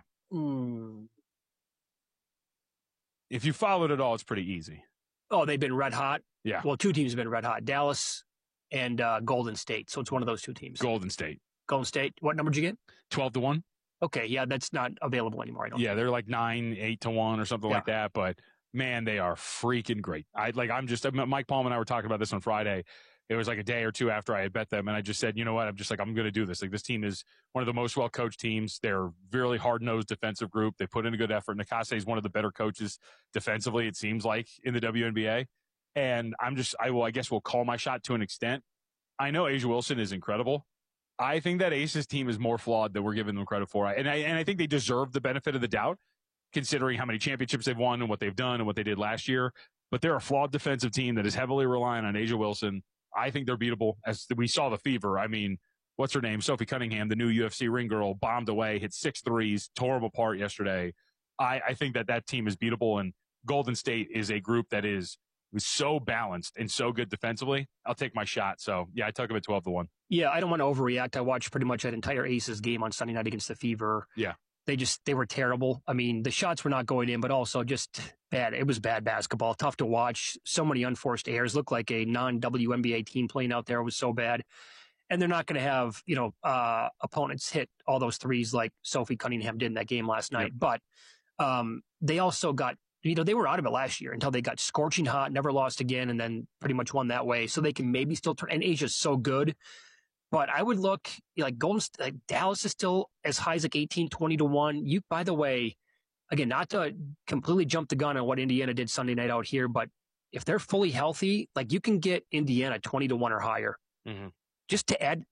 Speaker 1: If you followed it all, it's pretty easy.
Speaker 3: Oh, they've been red hot?
Speaker 1: Yeah.
Speaker 3: Well, two teams have been red hot. Dallas and Golden State. So it's one of those two teams.
Speaker 1: Golden State.
Speaker 3: Golden State. What number did you get?
Speaker 1: 12-1.
Speaker 3: Okay, yeah, that's not available anymore, I don't think.
Speaker 1: They're like 9-8-1 or something like that. But, man, they are freaking great. Mike Palm and I were talking about this on Friday. It was like a day or two after I had bet them, and I just said, you know what, I'm going to do this. Like, this team is one of the most well-coached teams. They're really hard-nosed defensive group. They put in a good effort. Nakase is one of the better coaches defensively, it seems like, in the WNBA. And I guess we'll call my shot to an extent. I know A'ja Wilson is incredible. I think that Aces team is more flawed than we're giving them credit for. And I think they deserve the benefit of the doubt, considering how many championships they've won and what they've done and what they did last year. But they're a flawed defensive team that is heavily relying on A'ja Wilson. I think they're beatable. As we saw the fever. I mean, what's her name? Sophie Cunningham, the new UFC ring girl, bombed away, hit 6 threes, tore them apart yesterday. I think that team is beatable, and Golden State is a group that was so balanced and so good defensively. I'll take my shot. So, yeah, I took them at 12-1.
Speaker 3: Yeah, I don't want to overreact. I watched pretty much that entire Aces game on Sunday night against the Fever.
Speaker 1: Yeah.
Speaker 3: They were terrible. I mean, the shots were not going in, but also just bad. It was bad basketball. Tough to watch. So many unforced errors. Looked like a non-WNBA team playing out there. It was so bad. And they're not going to have, opponents hit all those threes like Sophie Cunningham did in that game last night. Yep. But they also got, they were out of it last year until they got scorching hot, never lost again, and then pretty much won that way. So they can maybe still turn. And Asia's so good. But I would look like Dallas is still as high as like 18-20-1. By the way, again, not to completely jump the gun on what Indiana did Sunday night out here, but if they're fully healthy, like you can get Indiana 20-1 or higher.
Speaker 1: Mm-hmm.
Speaker 3: Just to add,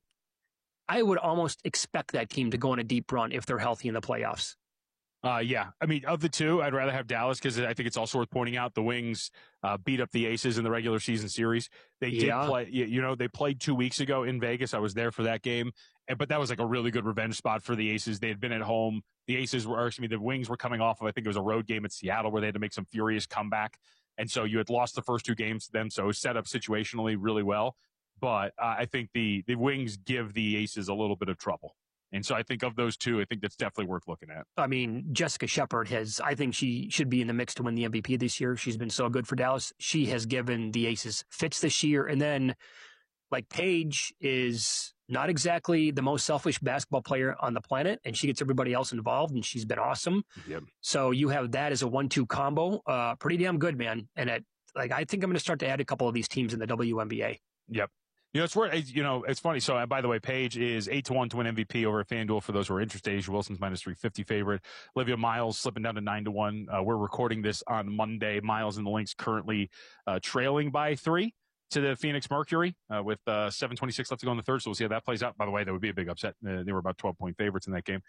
Speaker 3: I would almost expect that team to go on a deep run if they're healthy in the playoffs.
Speaker 1: Yeah. I mean, of the two, I'd rather have Dallas because I think it's also worth pointing out the Wings beat up the Aces in the regular season series. They did play, they played 2 weeks ago in Vegas. I was there for that game, but that was like a really good revenge spot for the Aces. They had been at home. The Wings were coming off of, I think it was a road game at Seattle where they had to make some furious comeback. And so you had lost the first 2 games to them. So it was set up situationally really well. But I think the Wings give the Aces a little bit of trouble. And so I think of those two, I think that's definitely worth looking at.
Speaker 3: I mean, Jessica Shepard I think she should be in the mix to win the MVP this year. She's been so good for Dallas. She has given the Aces fits this year. And then, Paige is not exactly the most selfish basketball player on the planet, and she gets everybody else involved, and she's been awesome.
Speaker 1: Yep.
Speaker 3: So you have that as a 1-2 combo. Pretty damn good, man. And I think I'm going to start to add a couple of these teams in the WNBA.
Speaker 1: Yep. It's funny. So, by the way, Paige is 8-1 to win MVP over at FanDuel for those who are interested. A'ja Wilson's -350 favorite. Olivia Miles slipping down to 9-1. We're recording this on Monday. Miles and the Lynx currently trailing by 3 to the Phoenix Mercury with 7:26 left to go in the third. So we'll see how that plays out. By the way, that would be a big upset. They were about 12-point favorites in that game.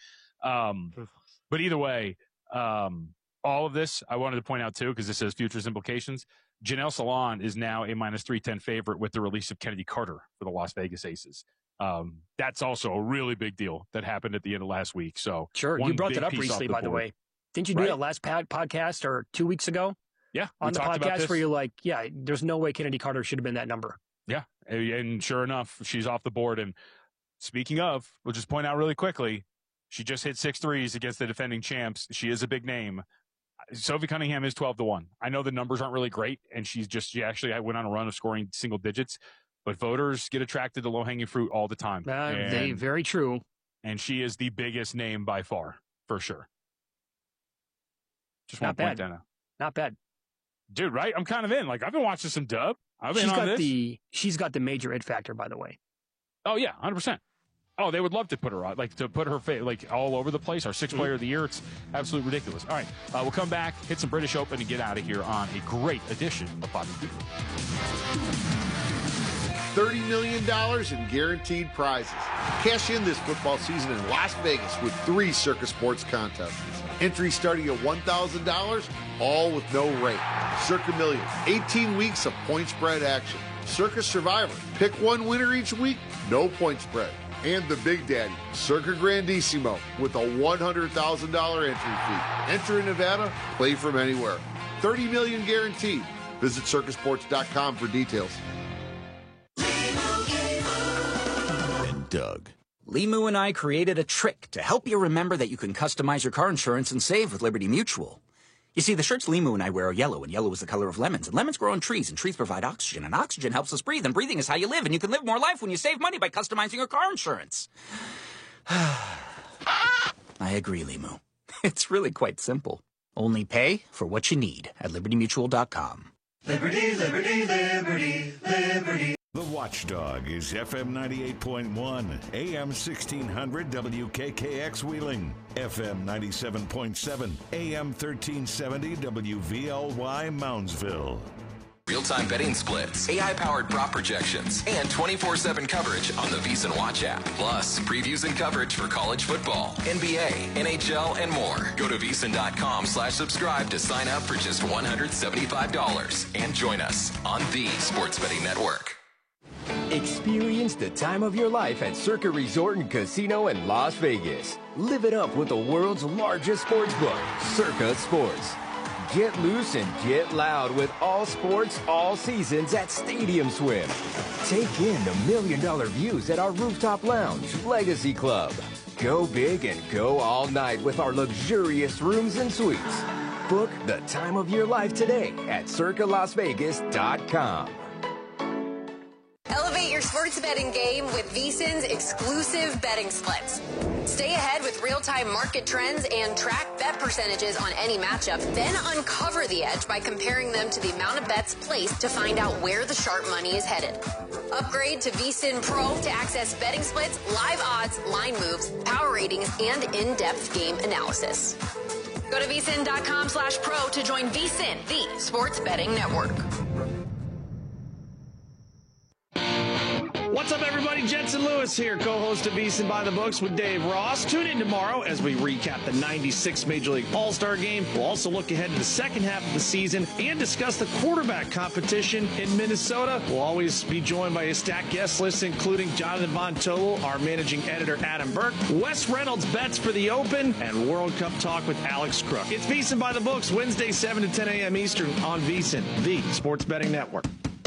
Speaker 1: But either way, all of this I wanted to point out too, because this has futures implications. Janelle Salon is now a -310 favorite with the release of Kennedy Carter for the Las Vegas Aces. That's also a really big deal that happened at the end of last week. So
Speaker 3: sure, you brought that up recently, by the way. Didn't you do that last podcast or 2 weeks ago?
Speaker 1: Yeah.
Speaker 3: On the podcast where you're like, yeah, there's no way Kennedy Carter should have been that number.
Speaker 1: Yeah. And sure enough, she's off the board. And speaking of, we'll just point out really quickly, she just hit 6 threes against the defending champs. She is a big name. Sophie Cunningham is 12-1. I know the numbers aren't really great, and she actually went on a run of scoring single digits, but voters get attracted to low-hanging fruit all the time.
Speaker 3: Very true.
Speaker 1: And she is the biggest name by far, for sure. Just want
Speaker 3: to
Speaker 1: point that out.
Speaker 3: Not bad.
Speaker 1: Dude, right? I'm kind of in. Like, I've been watching some dub.
Speaker 3: She's got the major it factor, by the way.
Speaker 1: Oh, yeah, 100%. Oh, they would love to put her on, to put her all over the place. Our 6th player of the year. It's absolutely ridiculous. All right, we'll come back, hit some British Open, and get out of here on a great edition of Bobby B.
Speaker 18: $30 million in guaranteed prizes. Cash in this football season in Las Vegas with 3 Circa Sports contests. Entry starting at $1,000, all with no rate. Circa Millions, 18 weeks of point spread action. Circa Survivor, pick one winner each week, no point spread. And the Big Daddy, Circa Grandissimo, with a $100,000 entry fee. Enter in Nevada, play from anywhere. $30 million guaranteed. Visit circasports.com for details.
Speaker 19: And Doug. Limu and I created a trick to help you remember that you can customize your car insurance and save with Liberty Mutual. You see, the shirts Limu and I wear are yellow, and yellow is the color of lemons, and lemons grow on trees, and trees provide oxygen, and oxygen helps us breathe, and breathing is how you live, and you can live more life when you save money by customizing your car insurance. I agree, Limu. It's really quite simple. Only pay for what you need at libertymutual.com.
Speaker 20: Liberty, liberty, liberty, liberty.
Speaker 10: The Watchdog is FM 98.1, AM 1600 WKKX Wheeling, FM 97.7, AM 1370 WVLY Moundsville.
Speaker 11: Real-time betting splits, AI-powered prop projections, and 24/7 coverage on the VSiN Watch app. Plus, previews and coverage for college football, NBA, NHL, and more. Go to VSiN.com/subscribe to sign up for just $175 and join us on the Sports Betting Network.
Speaker 21: Experience the time of your life at Circa Resort and Casino in Las Vegas. Live it up with the world's largest sports book, Circa Sports. Get loose and get loud with all sports, all seasons at Stadium Swim. Take in the $1 million views at our rooftop lounge, Legacy Club. Go big and go all night with our luxurious rooms and suites. Book the time of your life today at circalasvegas.com.
Speaker 22: Elevate your sports betting game with VSiN's exclusive betting splits. Stay ahead with real-time market trends and track bet percentages on any matchup. Then uncover the edge by comparing them to the amount of bets placed to find out where the sharp money is headed. Upgrade to VSiN Pro to access betting splits, live odds, line moves, power ratings, and in-depth game analysis. Go to VSiN.com/pro to join VSiN, the sports betting network.
Speaker 23: What's up, everybody? Jensen Lewis here, co-host of VSiN by the Books with Dave Ross. Tune in tomorrow as we recap the 96th Major League All-Star Game. We'll also look ahead to the second half of the season and discuss the quarterback competition in Minnesota. We'll always be joined by a stacked guest list, including Jonathan Von Tobel, our managing editor Adam Burke, Wes Reynolds bets for the Open, and World Cup talk with Alex Crook. It's VSiN by the Books, Wednesday, 7 to 10 a.m. Eastern on VSiN, the sports betting network.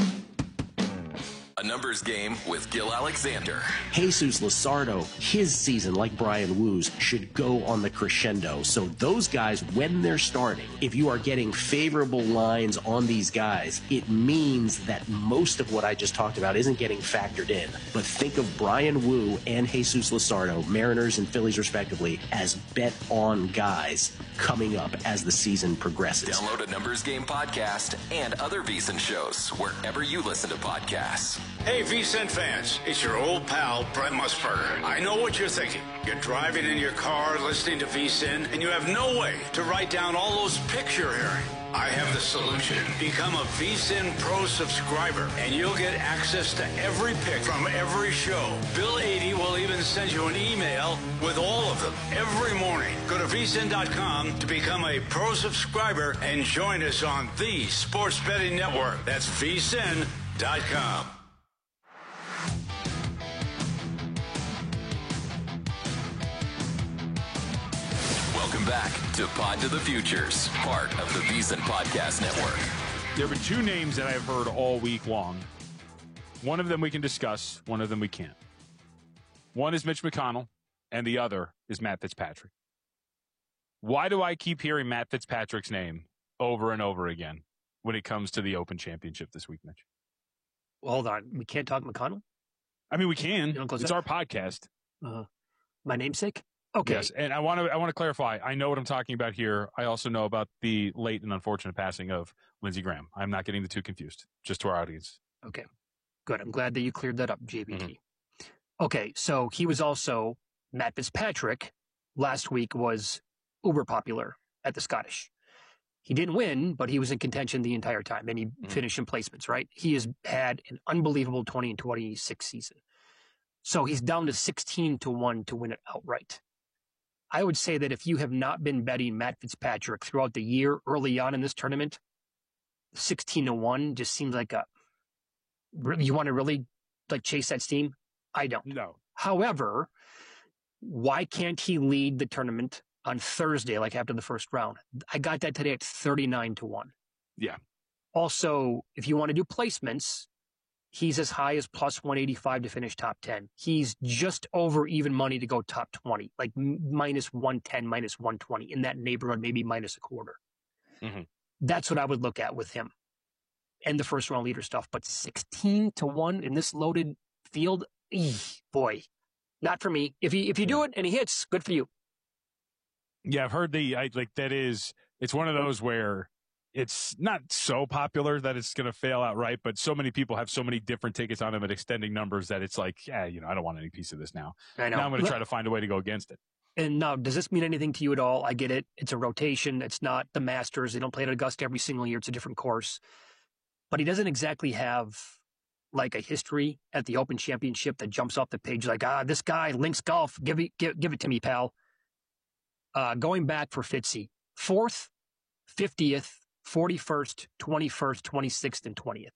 Speaker 11: A numbers game with Gil Alexander.
Speaker 24: Jesus Luzardo, his season, like Brian Woo's, should go on the crescendo. So those guys, when they're starting, if you are getting favorable lines on these guys, it means that most of what I just talked about isn't getting factored in. But think of Brian Woo and Jesus Luzardo, Mariners and Phillies respectively, as bet-on guys coming up as the season progresses.
Speaker 11: Download a Numbers Game podcast and other VSiN shows wherever you listen to podcasts.
Speaker 25: Hey, VSiN fans, it's your old pal, Brent Musburger. I know what you're thinking. You're driving in your car, listening to VSiN, and you have no way to write down all those picks you're hearing. I have the solution. Become a VSiN Pro subscriber, and you'll get access to every pick from every show. Bill 80 will even send you an email with all of them every morning. Go to VSiN.com to become a Pro subscriber and join us on the Sports Betting Network. That's VSiN.com.
Speaker 11: Welcome back to Pod to the Futures, part of the VSiN Podcast Network.
Speaker 1: There have been two names that I've heard all week long. One of them we can discuss, one of them we can't. One is Mitch McConnell, and the other is Matt Fitzpatrick. Why do I keep hearing Matt Fitzpatrick's name over and over again when it comes to the Open Championship this week, Mitch?
Speaker 3: Well, hold on. We can't talk McConnell?
Speaker 1: I mean, we can. It's our podcast.
Speaker 3: My namesake? Okay.
Speaker 1: Yes, and I want to clarify. I know what I'm talking about here. I also know about the late and unfortunate passing of Lindsey Graham. I'm not getting the two confused, just to our audience.
Speaker 3: Okay, good. I'm glad that you cleared that up, JBT. Mm-hmm. Okay, so he was also, Matt Fitzpatrick, last week was uber popular at the Scottish. He didn't win, but he was in contention the entire time, and he finished in placements, right? He has had an unbelievable 20-26 season. So he's down to 16-1 to win it outright. I would say that if you have not been betting Matt Fitzpatrick throughout the year early on in this tournament, 16-1 just seems like you want to really like chase that steam? I don't.
Speaker 1: No.
Speaker 3: However, why can't he lead the tournament on Thursday, like after the first round? I got that today at 39-1.
Speaker 1: Yeah.
Speaker 3: Also, if you want to do placements, he's as high as plus 185 to finish top 10. He's just over even money to go top 20, like minus 110, minus 120, in that neighborhood, maybe minus a quarter. Mm-hmm. That's what I would look at with him and the first round leader stuff. But 16-1 in this loaded field, boy, not for me. If you do it and he hits, good for you.
Speaker 1: Yeah, I've heard it's one of those where it's not so popular that it's going to fail outright, but so many people have so many different tickets on him at extending numbers that it's like, I don't want any piece of this now.
Speaker 3: I know.
Speaker 1: Now I'm going to try to find a way to go against it.
Speaker 3: And now, does this mean anything to you at all? I get it. It's a rotation. It's not the Masters. They don't play at Augusta every single year. It's a different course. But he doesn't exactly have like a history at the Open Championship that jumps off the page like, this guy, Links Golf, give it to me, pal. Going back for Fitzy, 4th, 50th, 41st, 21st, 26th, and 20th.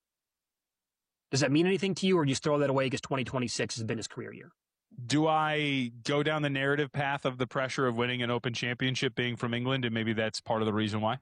Speaker 3: Does that mean anything to you, or do you just throw that away because 2026 has been his career year?
Speaker 1: Do I go down the narrative path of the pressure of winning an Open Championship being from England, and maybe that's part of the reason why?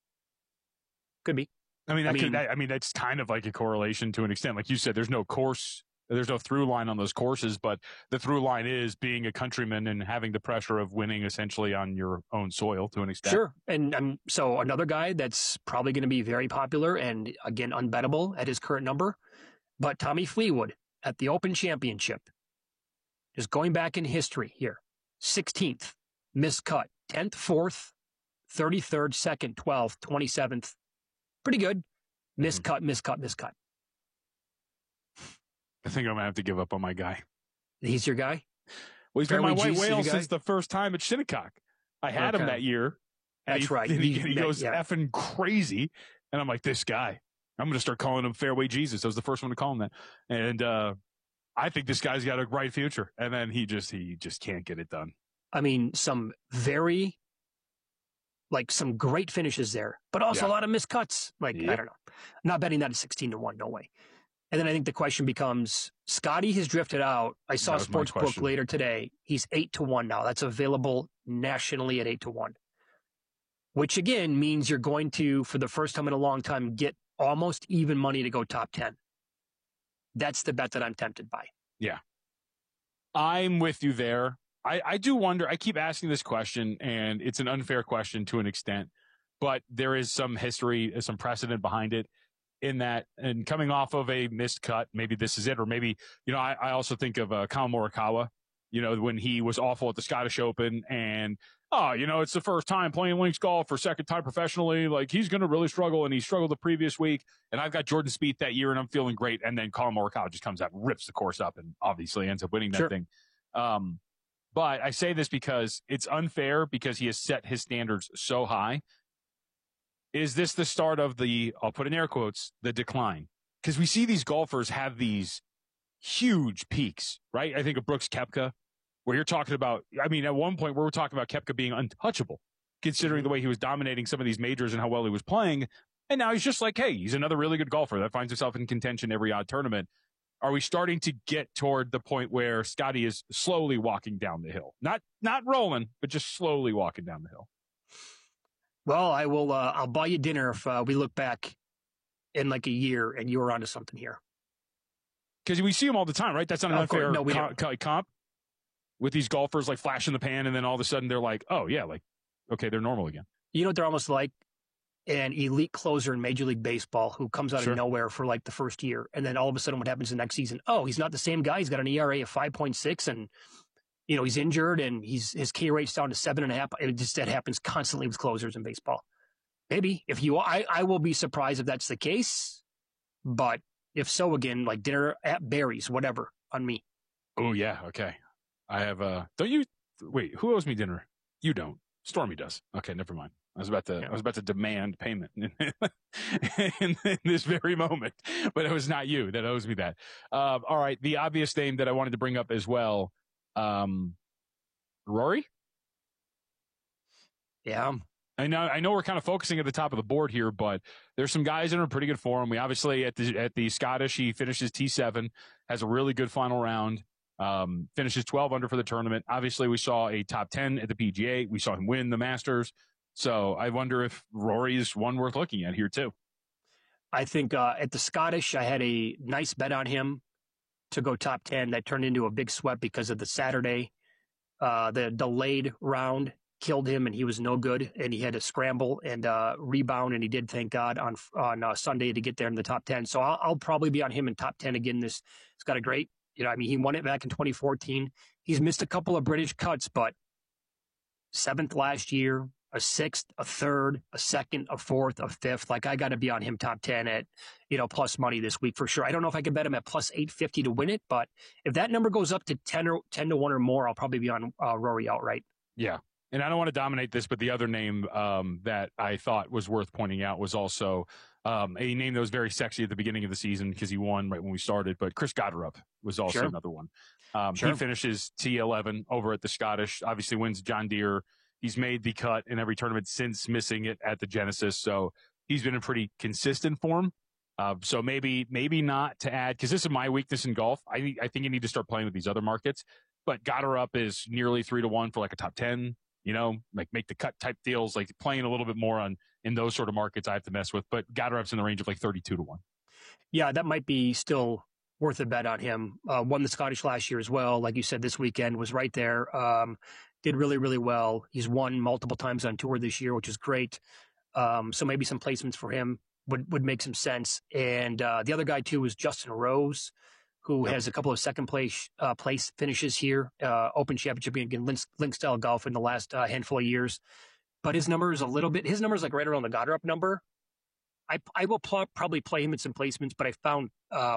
Speaker 3: Could be.
Speaker 1: I mean, that's kind of like a correlation to an extent. Like you said, there's no through line on those courses, but the through line is being a countryman and having the pressure of winning essentially on your own soil to an extent.
Speaker 3: Sure. And so another guy that's probably going to be very popular and, again, unbettable at his current number, but Tommy Fleetwood at the Open Championship, just going back in history here, 16th, missed cut, 10th, 4th, 33rd, 2nd, 12th, 27th. Pretty good. Missed cut.
Speaker 1: I think I'm going to have to give up on my guy.
Speaker 3: He's your guy?
Speaker 1: Well, he's been my white whale since the first time at Shinnecock. I had him that year.
Speaker 3: That's right.
Speaker 1: He goes effing crazy. And I'm like, this guy. I'm going to start calling him Fairway Jesus. I was the first one to call him that. And I think this guy's got a bright future. And then he just can't get it done.
Speaker 3: I mean, some great finishes there, but also a lot of missed cuts. I don't know. I'm not betting that at 16-1. No way. And then I think the question becomes, Scotty has drifted out. I saw Sportsbook later today. He's 8-1 now. That's available nationally at 8-1, which again means you're going to, for the first time in a long time, get almost even money to go top 10. That's the bet that I'm tempted by.
Speaker 1: Yeah. I'm with you there. I do wonder, I keep asking this question, and it's an unfair question to an extent, but there is some history, some precedent behind it in that, and coming off of a missed cut, maybe this is it, or maybe, I also think of Collin Morikawa, when he was awful at the Scottish Open, and, it's the first time playing links golf for second time professionally, like he's going to really struggle, and he struggled the previous week, and I've got Jordan Spieth that year, and I'm feeling great, and then Collin Morikawa just comes out, rips the course up, and obviously ends up winning that thing. But I say this because it's unfair because he has set his standards so high. Is this the start of I'll put in air quotes, the decline? Because we see these golfers have these huge peaks, right? I think of Brooks Koepka, where you're talking about, at one point we were talking about Koepka being untouchable, considering the way he was dominating some of these majors and how well he was playing. And now he's just like, hey, he's another really good golfer that finds himself in contention every odd tournament. are we starting to get toward the point where Scotty is slowly walking down the hill? Not rolling, but just slowly walking down the hill.
Speaker 3: Well, I will. I'll buy you dinner if we look back in like a year and you were onto something here.
Speaker 1: Because we see them all the time, right? That's not an unfair comp with these golfers like flash in the pan, and then all of a sudden they're like, oh yeah, like okay, they're normal again.
Speaker 3: You know what they're almost like? An elite closer in Major League Baseball who comes out of nowhere for like the first year, and then all of a sudden what happens the next season? Oh, he's not the same guy. He's got an ERA of 5.6, and he's injured, and his K rate's down to 7.5. That happens constantly with closers in baseball. Maybe I will be surprised if that's the case, but if so, again, like dinner at Barry's, whatever, on me.
Speaker 1: Oh yeah, okay. I have don't you wait? Who owes me dinner? You don't. Stormy does. Okay, never mind. I was about to demand payment in this very moment, but it was not you that owes me that. All right. The obvious name that I wanted to bring up as well, Rory.
Speaker 3: Yeah.
Speaker 1: I know we're kind of focusing at the top of the board here, but there's some guys in a pretty good form. We obviously at the Scottish, he finishes T7, has a really good final round. Finishes 12 under for the tournament. Obviously, we saw a top 10 at the PGA. We saw him win the Masters. So I wonder if Rory is one worth looking at here too.
Speaker 3: I think at the Scottish, I had a nice bet on him to go top 10. That turned into a big sweat because of the Saturday. The delayed round killed him, and he was no good. And he had to scramble and rebound, and he did, thank God, on Sunday to get there in the top 10. So I'll probably be on him in top 10 again. It's got a great, he won it back in 2014. He's missed a couple of British cuts, but 7th last year, a 6th, a 3rd, a 2nd, a 4th, a 5th. Like, I got to be on him top 10 at, plus money this week for sure. I don't know if I can bet him at plus 850 to win it, but if that number goes up to 10 to 1 or more, I'll probably be on Rory outright.
Speaker 1: Yeah. And I don't want to dominate this, but the other name that I thought was worth pointing out was also a name that was very sexy at the beginning of the season because he won right when we started. But Chris Gotterup was also another one. He finishes T11 over at the Scottish, obviously wins John Deere. He's made the cut in every tournament since missing it at the Genesis. So he's been in pretty consistent form. So maybe not to add, because this is my weakness in golf. I think you need to start playing with these other markets. But Gotterup is nearly 3 to 1 for like a top 10. Like make the cut type deals, like playing a little bit more in those sort of markets I have to mess with. But Gotterup's in the range of like 32 to 1.
Speaker 3: Yeah, that might be still worth a bet on him. Won the Scottish last year as well. Like you said, this weekend was right there. Did really, really well. He's won multiple times on tour this year, which is great. So maybe some placements for him would make some sense. And the other guy too is Justin Rose, who has a couple of second place finishes here, Open Championship again, link style golf in the last handful of years. But his number is his number is like right around the Gotterup number. I will probably play him in some placements, but I found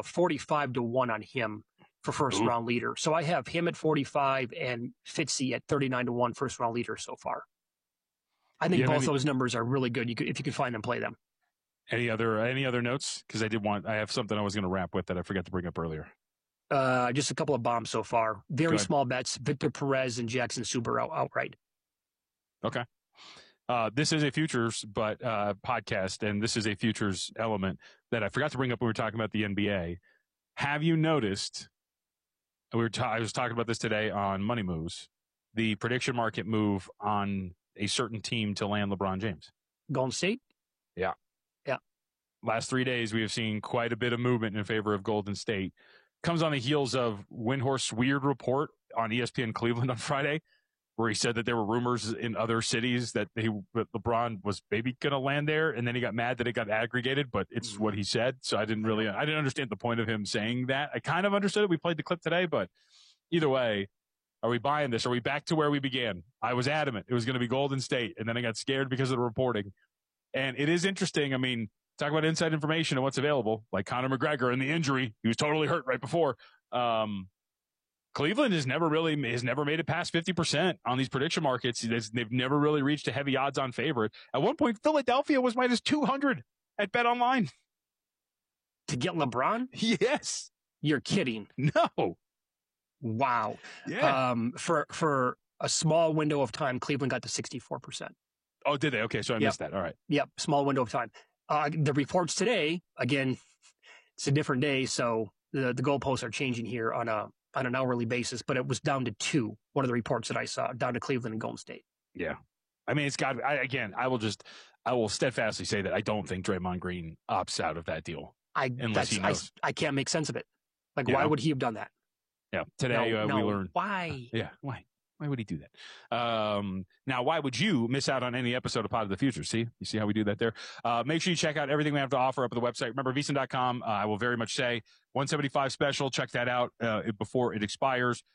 Speaker 3: 45 to 1 on him for first round leader. So I have him at 45 and Fitzy at 39 to 1 first round leader so far. I think both those numbers are really good. If you can find them, play them.
Speaker 1: Any other notes? Because I have something I was going to wrap with that I forgot to bring up earlier.
Speaker 3: Just a couple of bombs so far. Very small bets. Victor Perez and Jackson Suber outright.
Speaker 1: Okay. This is a futures podcast, and this is a futures element that I forgot to bring up when we were talking about the NBA. Have you noticed? I was talking about this today on Money Moves. The prediction market move on a certain team to land LeBron James.
Speaker 3: Golden State?
Speaker 1: Yeah.
Speaker 3: Yeah.
Speaker 1: Last 3 days, we have seen quite a bit of movement in favor of Golden State. Comes on the heels of Windhorst's weird report on ESPN Cleveland on Friday, where he said that there were rumors in other cities that LeBron was maybe going to land there, and then he got mad that it got aggregated, but it's what he said. So I didn't understand the point of him saying that. I kind of understood it. We played the clip today, but either way, are we buying this? Are we back to where we began? I was adamant it was going to be Golden State, and then I got scared because of the reporting. And it is interesting. I mean, talk about inside information and what's available, like Conor McGregor and the injury. He was totally hurt right before. Cleveland has never made it past 50% on these prediction markets. They've never really reached a heavy odds on favorite. At one point, Philadelphia was minus 200 at BetOnline.
Speaker 3: To get LeBron?
Speaker 1: Yes.
Speaker 3: You're kidding.
Speaker 1: No.
Speaker 3: Wow.
Speaker 1: Yeah.
Speaker 3: For a small window of time, Cleveland got to 64%.
Speaker 1: Oh, did they? Okay, so I missed that. All right.
Speaker 3: Yep, small window of time. The reports today, again, it's a different day, so the goalposts are changing here on an hourly basis, but it was down to 2. One of the reports that I saw, down to Cleveland and Golden State.
Speaker 1: Yeah. I mean, it's got, I will steadfastly say that I don't think Draymond Green opts out of that deal. Unless he knows.
Speaker 3: I can't make sense of it. Like, why would he have done that?
Speaker 1: Yeah. Today we learned.
Speaker 3: Why?
Speaker 1: Yeah. Why? Why would he do that? Now, why would you miss out on any episode of Pod of the Future? See? You see how we do that there? Make sure you check out everything we have to offer up at the website. Remember, VSiN.com, I will very much say, 175 special. Check that out before it expires.